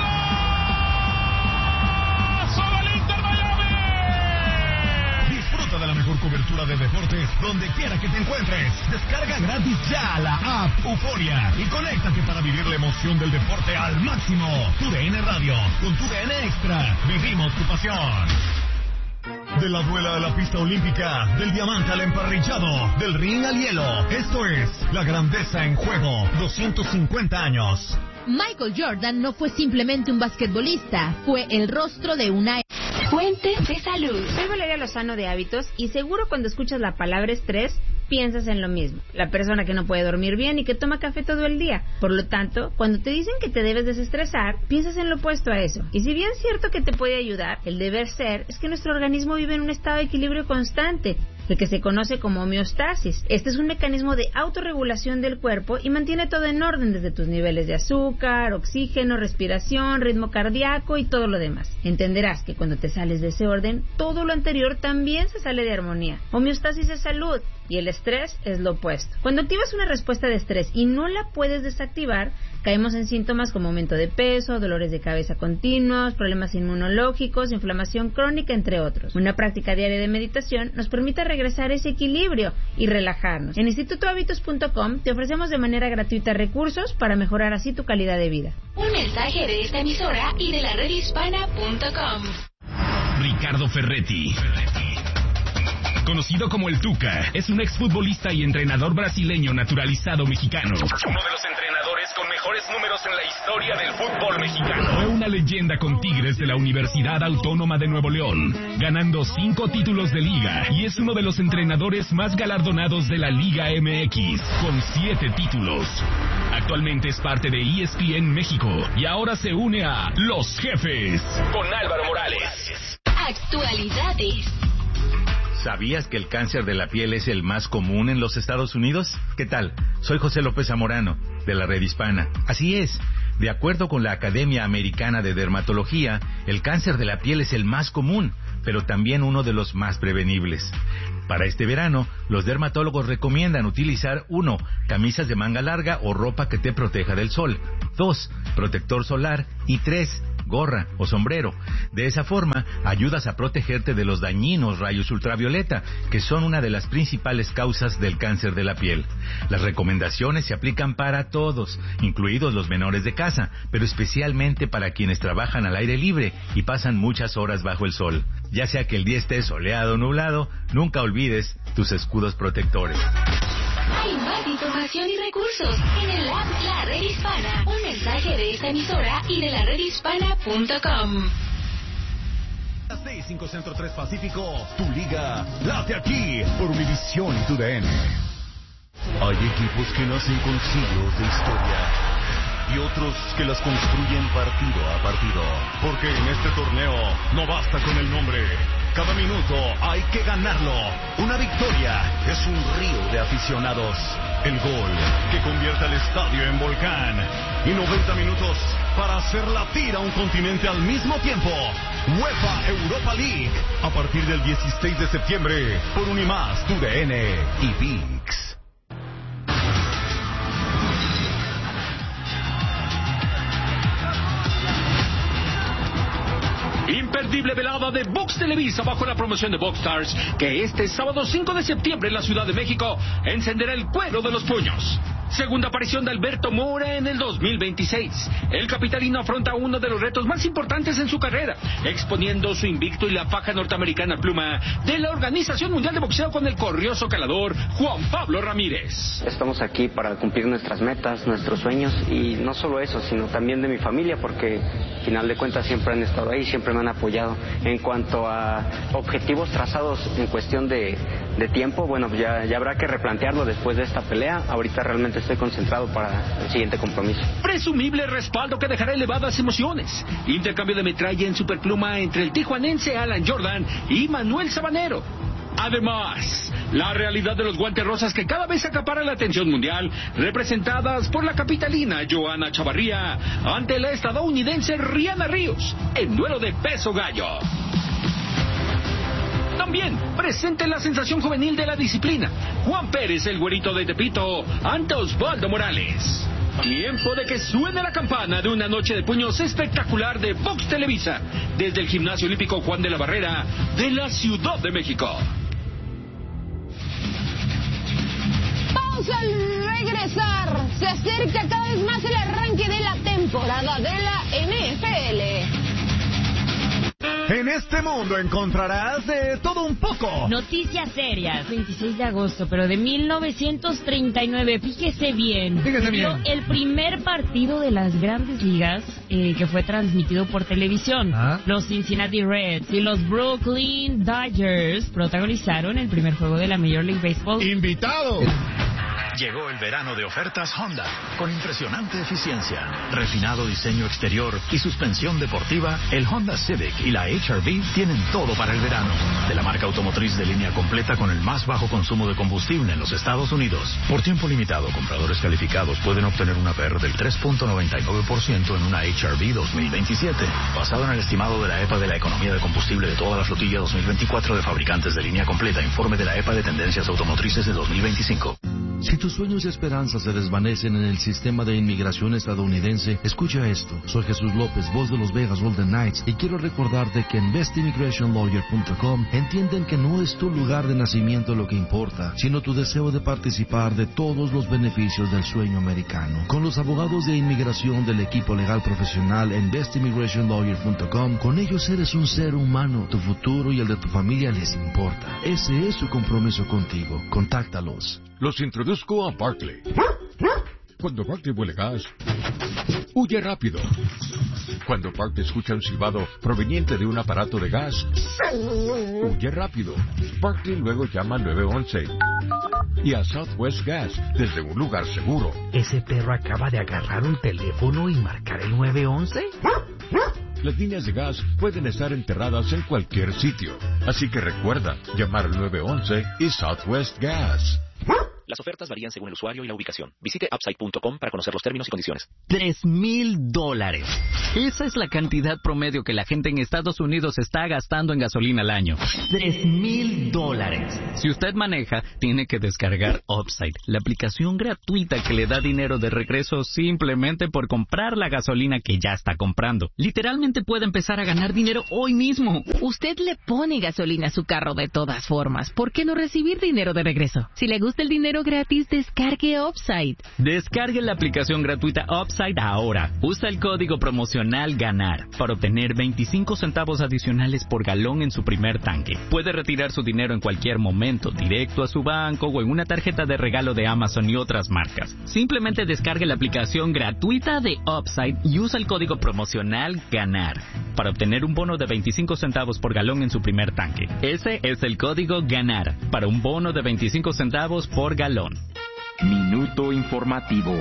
Disfruta de la mejor cobertura de deportes donde quiera que te encuentres. Descarga gratis ya la app Euforia y conéctate para vivir la emoción del deporte al máximo. Tu D N Radio, con tu D N Extra, vivimos tu pasión. De la duela a la pista olímpica, del diamante al emparrillado, del ring al hielo. Esto es La Grandeza en Juego, doscientos cincuenta años. Michael Jordan no fue simplemente un basquetbolista, fue el rostro de una... Fuentes de salud. Soy Valeria Lozano de Hábitos y seguro cuando escuchas la palabra estrés piensas en lo mismo. La persona que no puede dormir bien y que toma café todo el día. Por lo tanto, cuando te dicen que te debes desestresar, piensas en lo opuesto a eso. Y si bien es cierto que te puede ayudar, el deber ser es que nuestro organismo vive en un estado de equilibrio constante, el que se conoce como homeostasis. Este es un mecanismo de autorregulación del cuerpo y mantiene todo en orden, desde tus niveles de azúcar, oxígeno, respiración, ritmo cardíaco y todo lo demás. Entenderás que cuando te sales de ese orden, todo lo anterior también se sale de armonía. Homeostasis es salud y el estrés es lo opuesto. Cuando activas una respuesta de estrés y no la puedes desactivar, caemos en síntomas como aumento de peso, dolores de cabeza continuos, problemas inmunológicos, inflamación crónica, entre otros. Una práctica diaria de meditación nos permite regresar a ese equilibrio y relajarnos. En instituto hábitos punto com te ofrecemos de manera gratuita recursos para mejorar así tu calidad de vida. Un mensaje de esta emisora y de la red hispana punto com. Ricardo Ferretti, conocido como el Tuca, es un exfutbolista y entrenador brasileño naturalizado mexicano. Uno de los entrenadores con mejores números en la historia del fútbol mexicano. Fue una leyenda con Tigres de la Universidad Autónoma de Nuevo León, ganando cinco títulos de liga y es uno de los entrenadores más galardonados de la Liga M X, con siete títulos. Actualmente es parte de E S P N México y ahora se une a Los Jefes con Álvaro Morales. Actualidades. ¿Sabías que el cáncer de la piel es el más común en los Estados Unidos? ¿Qué tal? Soy José López Zamorano, de la Red Hispana. Así es. De acuerdo con la Academia Americana de Dermatología, el cáncer de la piel es el más común, pero también uno de los más prevenibles. Para este verano, los dermatólogos recomiendan utilizar uno, camisas de manga larga o ropa que te proteja del sol. dos, protector solar. Y tres, gorra o sombrero. De esa forma, ayudas a protegerte de los dañinos rayos ultravioleta, que son una de las principales causas del cáncer de la piel. Las recomendaciones se aplican para todos, incluidos los menores de casa, pero especialmente para quienes trabajan al aire libre y pasan muchas horas bajo el sol. Ya sea que el día esté soleado o nublado, nunca olvides tus escudos protectores. Hay más información y recursos en el app La Red Hispana. Un mensaje de esta emisora y de la red hispana punto com. seis cinco Centro tres Pacífico, tu liga late aquí por Univisión y tu D N. Hay equipos que nacen con siglos de historia y otros que las construyen partido a partido, porque en este torneo no basta con el nombre. Cada minuto hay que ganarlo. Una victoria es un río de aficionados. El gol que convierte al estadio en volcán. Y noventa minutos para hacer latir a un continente al mismo tiempo. UEFA Europa League. A partir del dieciséis de septiembre por Unimás, tu D N y ViX. Imperdible velada de Box Televisa bajo la promoción de Box Stars, que este sábado cinco de septiembre en la Ciudad de México encenderá el cuero de los puños. Segunda aparición de Alberto Mora en el dos mil veintiséis. El capitalino afronta uno de los retos más importantes en su carrera, exponiendo su invicto y la faja norteamericana pluma de la Organización Mundial de Boxeo con el corrioso calador Juan Pablo Ramírez. Estamos aquí para cumplir nuestras metas, nuestros sueños, y no solo eso, sino también de mi familia, porque al final de cuentas siempre han estado ahí, siempre me han apoyado. En cuanto a objetivos trazados en cuestión de, de tiempo, bueno, ya, ya habrá que replantearlo después de esta pelea. Ahorita realmente estoy concentrado para el siguiente compromiso. Presumible respaldo que dejará elevadas emociones. Intercambio de metralla en superpluma entre el tijuanense Alan Jordan y Manuel Sabanero. Además, la realidad de los guantes rosas que cada vez acapara la atención mundial, representadas por la capitalina Joana Chavarría ante la estadounidense Rihanna Ríos, en duelo de peso gallo. También presente la sensación juvenil de la disciplina, Juan Pérez, el güerito de Tepito, ante Osvaldo Morales. Tiempo de que suene la campana de una noche de puños espectacular de Box Televisa, desde el Gimnasio Olímpico Juan de la Barrera de la Ciudad de México. Pausa al regresar. Se acerca cada vez más el arranque de la temporada de la N F L. En este mundo encontrarás de todo un poco. Noticias serias. veintiséis de agosto, pero de mil novecientos treinta y nueve. Fíjese bien. Fíjese bien. El primer partido de las grandes ligas eh, que fue transmitido por televisión. ¿Ah? Los Cincinnati Reds y los Brooklyn Dodgers protagonizaron el primer juego de la Major League Baseball. ¡Invitado! Llegó el verano de ofertas Honda, con impresionante eficiencia, refinado diseño exterior y suspensión deportiva. El Honda Civic y la H R V tienen todo para el verano. De la marca automotriz de línea completa con el más bajo consumo de combustible en los Estados Unidos. Por tiempo limitado, compradores calificados pueden obtener una P R del tres punto noventa y nueve por ciento en una H R V dos mil veintisiete. Basado en el estimado de la E P A de la economía de combustible de toda la flotilla dos mil veinticuatro de fabricantes de línea completa. Informe de la E P A de tendencias automotrices de dos mil veinticinco. Si tus sueños y esperanzas se desvanecen en el sistema de inmigración estadounidense, escucha esto. Soy Jesús López, voz de los Vegas Golden Knights, y quiero recordarte que en best immigration lawyer punto com entienden que no es tu lugar de nacimiento lo que importa, sino tu deseo de participar de todos los beneficios del sueño americano. Con los abogados de inmigración del equipo legal profesional en best immigration lawyer punto com, con ellos eres un ser humano. Tu futuro y el de tu familia les importa. Ese es su compromiso contigo. Contáctalos. Los introduzco a Barkley. Cuando Bart huele gas, huye rápido. Cuando Bart escucha un silbado proveniente de un aparato de gas, huye rápido. Barkley luego llama al nueve once y a Southwest Gas desde un lugar seguro. ¿Ese perro acaba de agarrar un teléfono y marcar el nueve once? Las líneas de gas pueden estar enterradas en cualquier sitio, así que recuerda llamar al nueve once y Southwest Gas. Las ofertas varían según el usuario y la ubicación. Visite upside punto com para conocer los términos y condiciones. Tres mil dólares. Esa es la cantidad promedio que la gente en Estados Unidos está gastando en gasolina al año. Tres mil dólares. Si usted maneja, tiene que descargar Upside, la aplicación gratuita que le da dinero de regreso simplemente por comprar la gasolina que ya está comprando. Literalmente puede empezar a ganar dinero hoy mismo. Usted le pone gasolina a su carro de todas formas. ¿Por qué no recibir dinero de regreso? Si le gusta el dinero gratis, descargue Upside. Descargue la aplicación gratuita Upside ahora. Usa el código promocional GANAR para obtener veinticinco centavos adicionales por galón en su primer tanque. Puede retirar su dinero en cualquier momento, directo a su banco o en una tarjeta de regalo de Amazon y otras marcas. Simplemente descargue la aplicación gratuita de Upside y usa el código promocional GANAR para obtener un bono de veinticinco centavos por galón en su primer tanque. Ese es el código GANAR para un bono de veinticinco centavos por galón. Minuto informativo.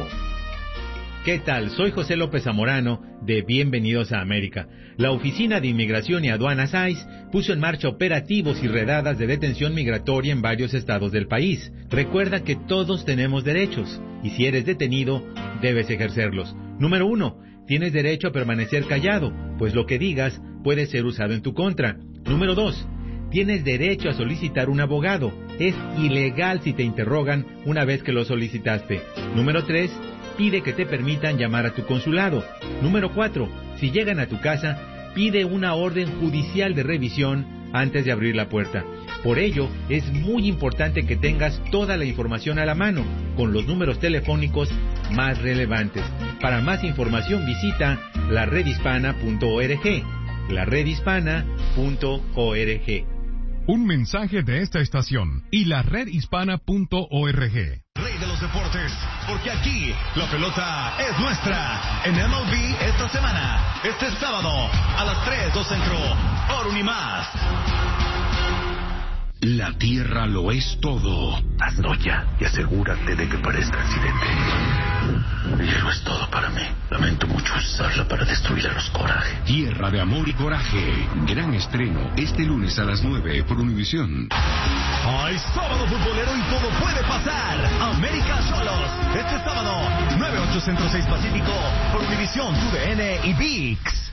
¿Qué tal? Soy José López Zamorano de Bienvenidos a América. La Oficina de Inmigración y Aduanas I C E puso en marcha operativos y redadas de detención migratoria en varios estados del país. Recuerda que todos tenemos derechos y si eres detenido, debes ejercerlos. Número uno, tienes derecho a permanecer callado, pues lo que digas puede ser usado en tu contra. Número dos, tienes derecho a solicitar un abogado. Es ilegal si te interrogan una vez que lo solicitaste. Número tres, pide que te permitan llamar a tu consulado. Número cuatro, si llegan a tu casa, pide una orden judicial de revisión antes de abrir la puerta. Por ello, es muy importante que tengas toda la información a la mano, con los números telefónicos más relevantes. Para más información visita la red hispana punto org. la red hispana punto org. Un mensaje de esta estación y la red hispana punto org. Rey de los deportes, porque aquí la pelota es nuestra. En M L B esta semana, este sábado a las tres, dos Centro, por Unimás. La Tierra lo es todo. Hazlo ya y asegúrate de que parezca accidente. El hielo es todo para mí. Lamento mucho usarla para destruir a los Coraje. Tierra de amor y coraje. Gran estreno este lunes a las nueve por Univisión. Hay sábado futbolero y todo puede pasar. América Xolos. Este sábado, nueve, ocho Centro, seis Pacífico, por Univisión, U D N y V I X.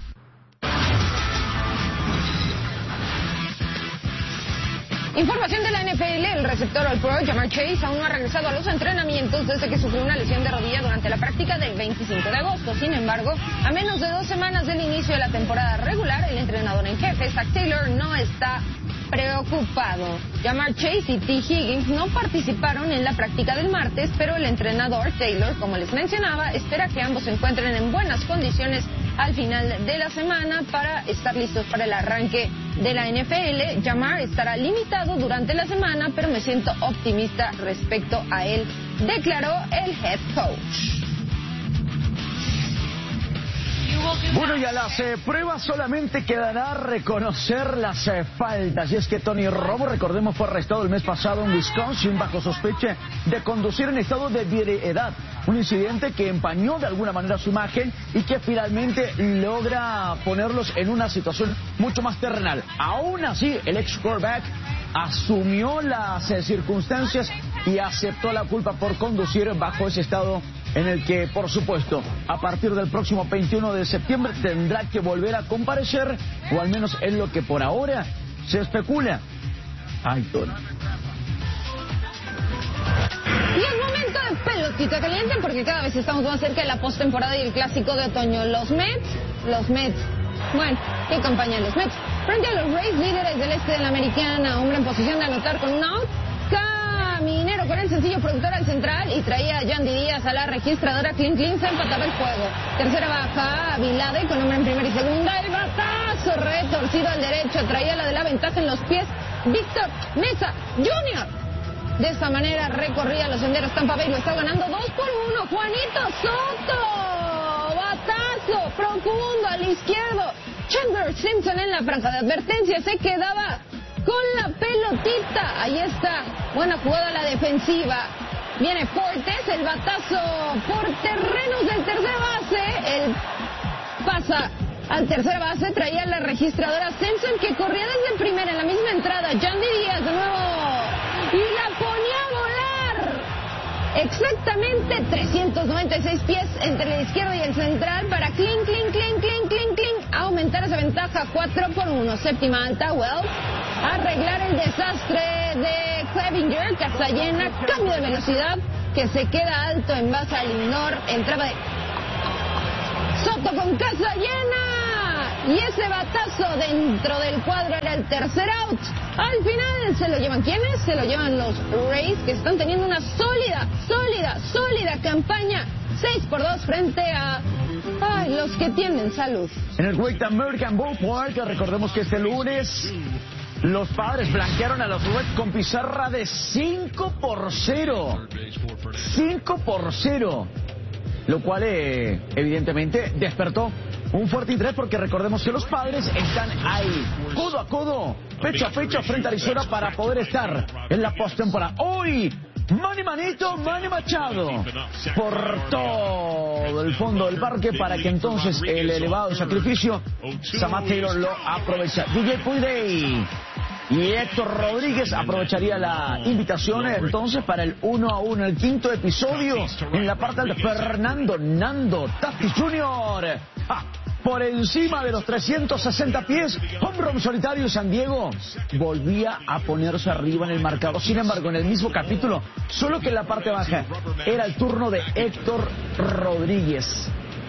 Información de la N F L, el receptor All Pro, Jamar Chase, aún no ha regresado a los entrenamientos desde que sufrió una lesión de rodilla durante la práctica del veinticinco de agosto. Sin embargo, a menos de dos semanas del inicio de la temporada regular, el entrenador en jefe, Zach Taylor, no está preocupado. Jamar Chase y T. Higgins no participaron en la práctica del martes, pero el entrenador Taylor, como les mencionaba, espera que ambos se encuentren en buenas condiciones al final de la semana para estar listos para el arranque de la N F L. Jamar estará limitado durante la semana, pero me siento optimista respecto a él, declaró el head coach. Bueno, y a las eh, pruebas solamente quedará reconocer las eh, faltas. Y es que Tony Romo, recordemos, fue arrestado el mes pasado en Wisconsin bajo sospecha de conducir en estado de ebriedad. Un incidente que empañó de alguna manera su imagen y que finalmente logra ponerlos en una situación mucho más terrenal. Aún así, el ex quarterback asumió las eh, circunstancias y aceptó la culpa por conducir bajo ese estado, en el que, por supuesto, a partir del próximo veintiuno de septiembre tendrá que volver a comparecer, o al menos es lo que por ahora se especula. Ay, Tony. Y es momento de pelotita caliente, porque cada vez estamos más cerca de la postemporada y el clásico de otoño. Los Mets, los Mets, bueno, ¿qué campaña los Mets? Frente a los Rays, líderes del este de la Americana, hombre en posición de anotar con un out. Caminero con el sencillo productor al central y traía a Yandy Díaz a la registradora. Clint Clint se empataba el juego. Tercera baja, Vilade con hombre en primera y segunda. El batazo retorcido al derecho. Traía la de la ventaja en los pies. Víctor Mesa junior De esta manera recorría los senderos Tampa Bay, lo está ganando dos por uno. Juanito Soto, batazo profundo al izquierdo. Chandler Simpson en la franja de advertencia se quedaba con la pelotita. Ahí está, buena jugada a la defensiva. Viene Fortes, el batazo por terrenos del tercer base. El pasa al tercer base, traía la registradora Simpson que corría desde primera en la misma entrada. Yandy Díaz de nuevo y la ponía a volar. Exactamente trescientos noventa y seis pies entre la izquierda y el central para clink, clink, clink, clink, clink, clink. Aumentar esa ventaja cuatro por uno. Séptima alta, Wells. Arreglar el desastre de Clevinger. Casa llena, cambio de velocidad que se queda alto en base al Lindor. Entraba de Soto con casa llena. Y ese batazo dentro del cuadro era el tercer out. Al final se lo llevan, ¿quiénes? Se lo llevan los Rays, que están teniendo una sólida, sólida, sólida campaña. seis por dos frente a ay, los que tienen salud. En el Great American Ballpark, recordemos que este lunes los Padres blanquearon a los Reds con pizarra de cinco por cero. cinco por cero. Lo cual eh, evidentemente despertó un fuerte interés, porque recordemos que los Padres están ahí, codo a codo, pecho a pecho frente a Arizona para poder estar en la postemporada. Hoy, Manny Manito, Manny Machado, por todo el fondo del parque para que entonces el elevado sacrificio, Samad Taylor lo aprovecha. D J Puydey y Héctor Rodríguez aprovecharía la invitación entonces para el uno a uno, el quinto episodio en la parte de Fernando Nando Tatis junior ¡Ja! Por encima de los trescientos sesenta pies, home run solitario. San Diego volvía a ponerse arriba en el marcador. Sin embargo, en el mismo capítulo, solo que en la parte baja, era el turno de Héctor Rodríguez.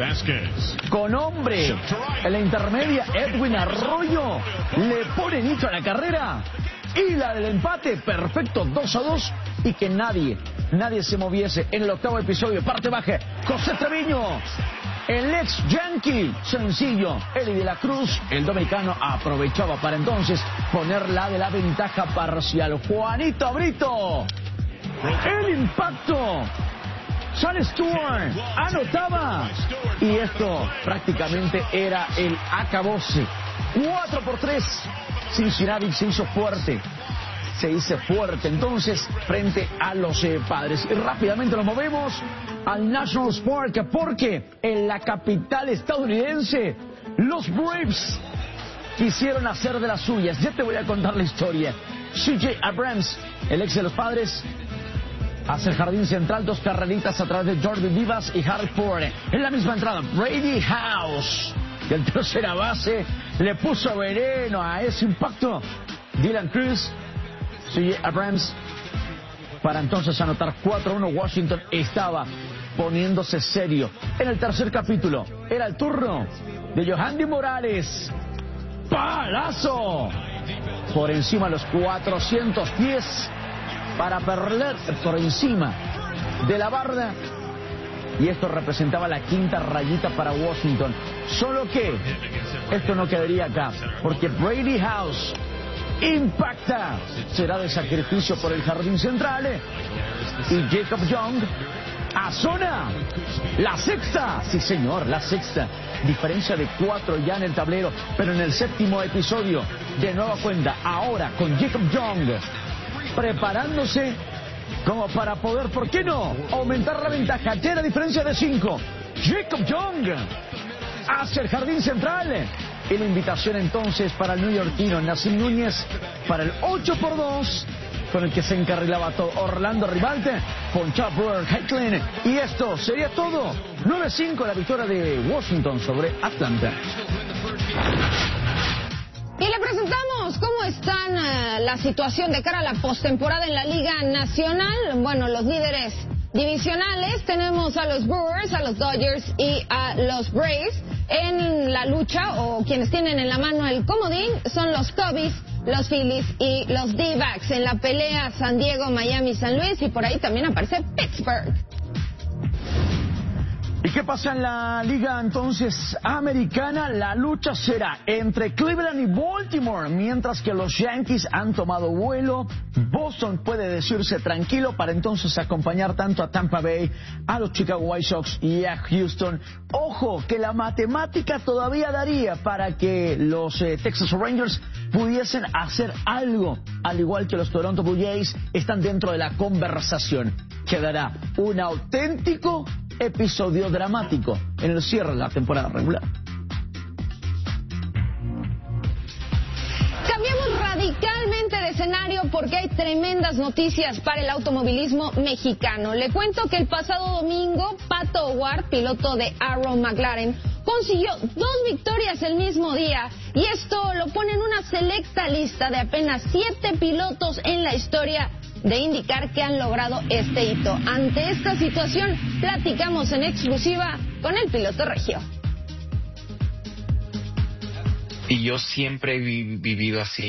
Con hombre en la intermedia, Edwin Arroyo le pone nicho a la carrera y la del empate, perfecto, dos a dos, y que nadie, nadie se moviese. En el octavo episodio, parte baja, José Treviño, el ex Yankee, sencillo, Eli de la Cruz, el dominicano, aprovechaba para entonces poner la de la ventaja parcial. Juanito Brito, el impacto, Sean Stewart anotaba y esto prácticamente era el acabose. cuatro por tres, Cincinnati se hizo fuerte, se hizo fuerte entonces frente a los eh, Padres. Y rápidamente nos movemos al National Park, porque en la capital estadounidense los Braves quisieron hacer de las suyas. Ya te voy a contar la historia. C J Abrams, el ex de los Padres, hace el jardín central, dos carreritas a través de Jordan Vivas y Harry Ford. En la misma entrada, Brady House, y el tercera base le puso veneno a ese impacto. Dylan Cruz, C J Abrams, para entonces anotar cuatro a uno. Washington estaba poniéndose serio. En el tercer capítulo, era el turno de Yohandy Morales. ¡Palazo! Por encima de los cuatrocientos pies para perder por encima de la barda, y esto representaba la quinta rayita para Washington. Solo que esto no quedaría acá, porque Brady House impacta, será de sacrificio por el jardín central, y Jacob Young a zona, la sexta, sí señor, la sexta, diferencia de cuatro ya en el tablero. Pero en el séptimo episodio, de nueva cuenta, ahora con Jacob Young preparándose como para poder, ¿por qué no?, aumentar la ventaja. Ya la diferencia de cinco. Jacob Young hacia el jardín central. Y la invitación entonces para el neoyorquino Nassim Núñez para el ocho por dos, con el que se encarrilaba todo. Orlando Ribalte, ponchaba Brewer Heitlin, y esto sería todo. nueve cinco la victoria de Washington sobre Atlanta. Y le presentamos cómo están uh, la situación de cara a la postemporada en la Liga Nacional. Bueno, los líderes divisionales tenemos a los Brewers, a los Dodgers y a los Braves. En la lucha, o quienes tienen en la mano el comodín, son los Cubbies, los Phillies y los D-backs. En la pelea, San Diego, Miami, San Luis, y por ahí también aparece Pittsburgh. ¿Y qué pasa en la liga entonces americana? La lucha será entre Cleveland y Baltimore, mientras que los Yankees han tomado vuelo. Boston puede decirse tranquilo para entonces acompañar tanto a Tampa Bay, a los Chicago White Sox y a Houston. Ojo, que la matemática todavía daría para que los eh, Texas Rangers pudiesen hacer algo, al igual que los Toronto Blue Jays están dentro de la conversación. Quedará un auténtico episodio dramático en el cierre de la temporada regular. Cambiamos radicalmente de escenario porque hay tremendas noticias para el automovilismo mexicano. Le cuento que el pasado domingo, Pato O'Ward, piloto de Arrow McLaren, consiguió dos victorias el mismo día, y esto lo pone en una selecta lista de apenas siete pilotos en la historia de indicar que han logrado este hito. Ante esta situación, platicamos en exclusiva con el piloto regio. Y yo siempre he vi- vivido así.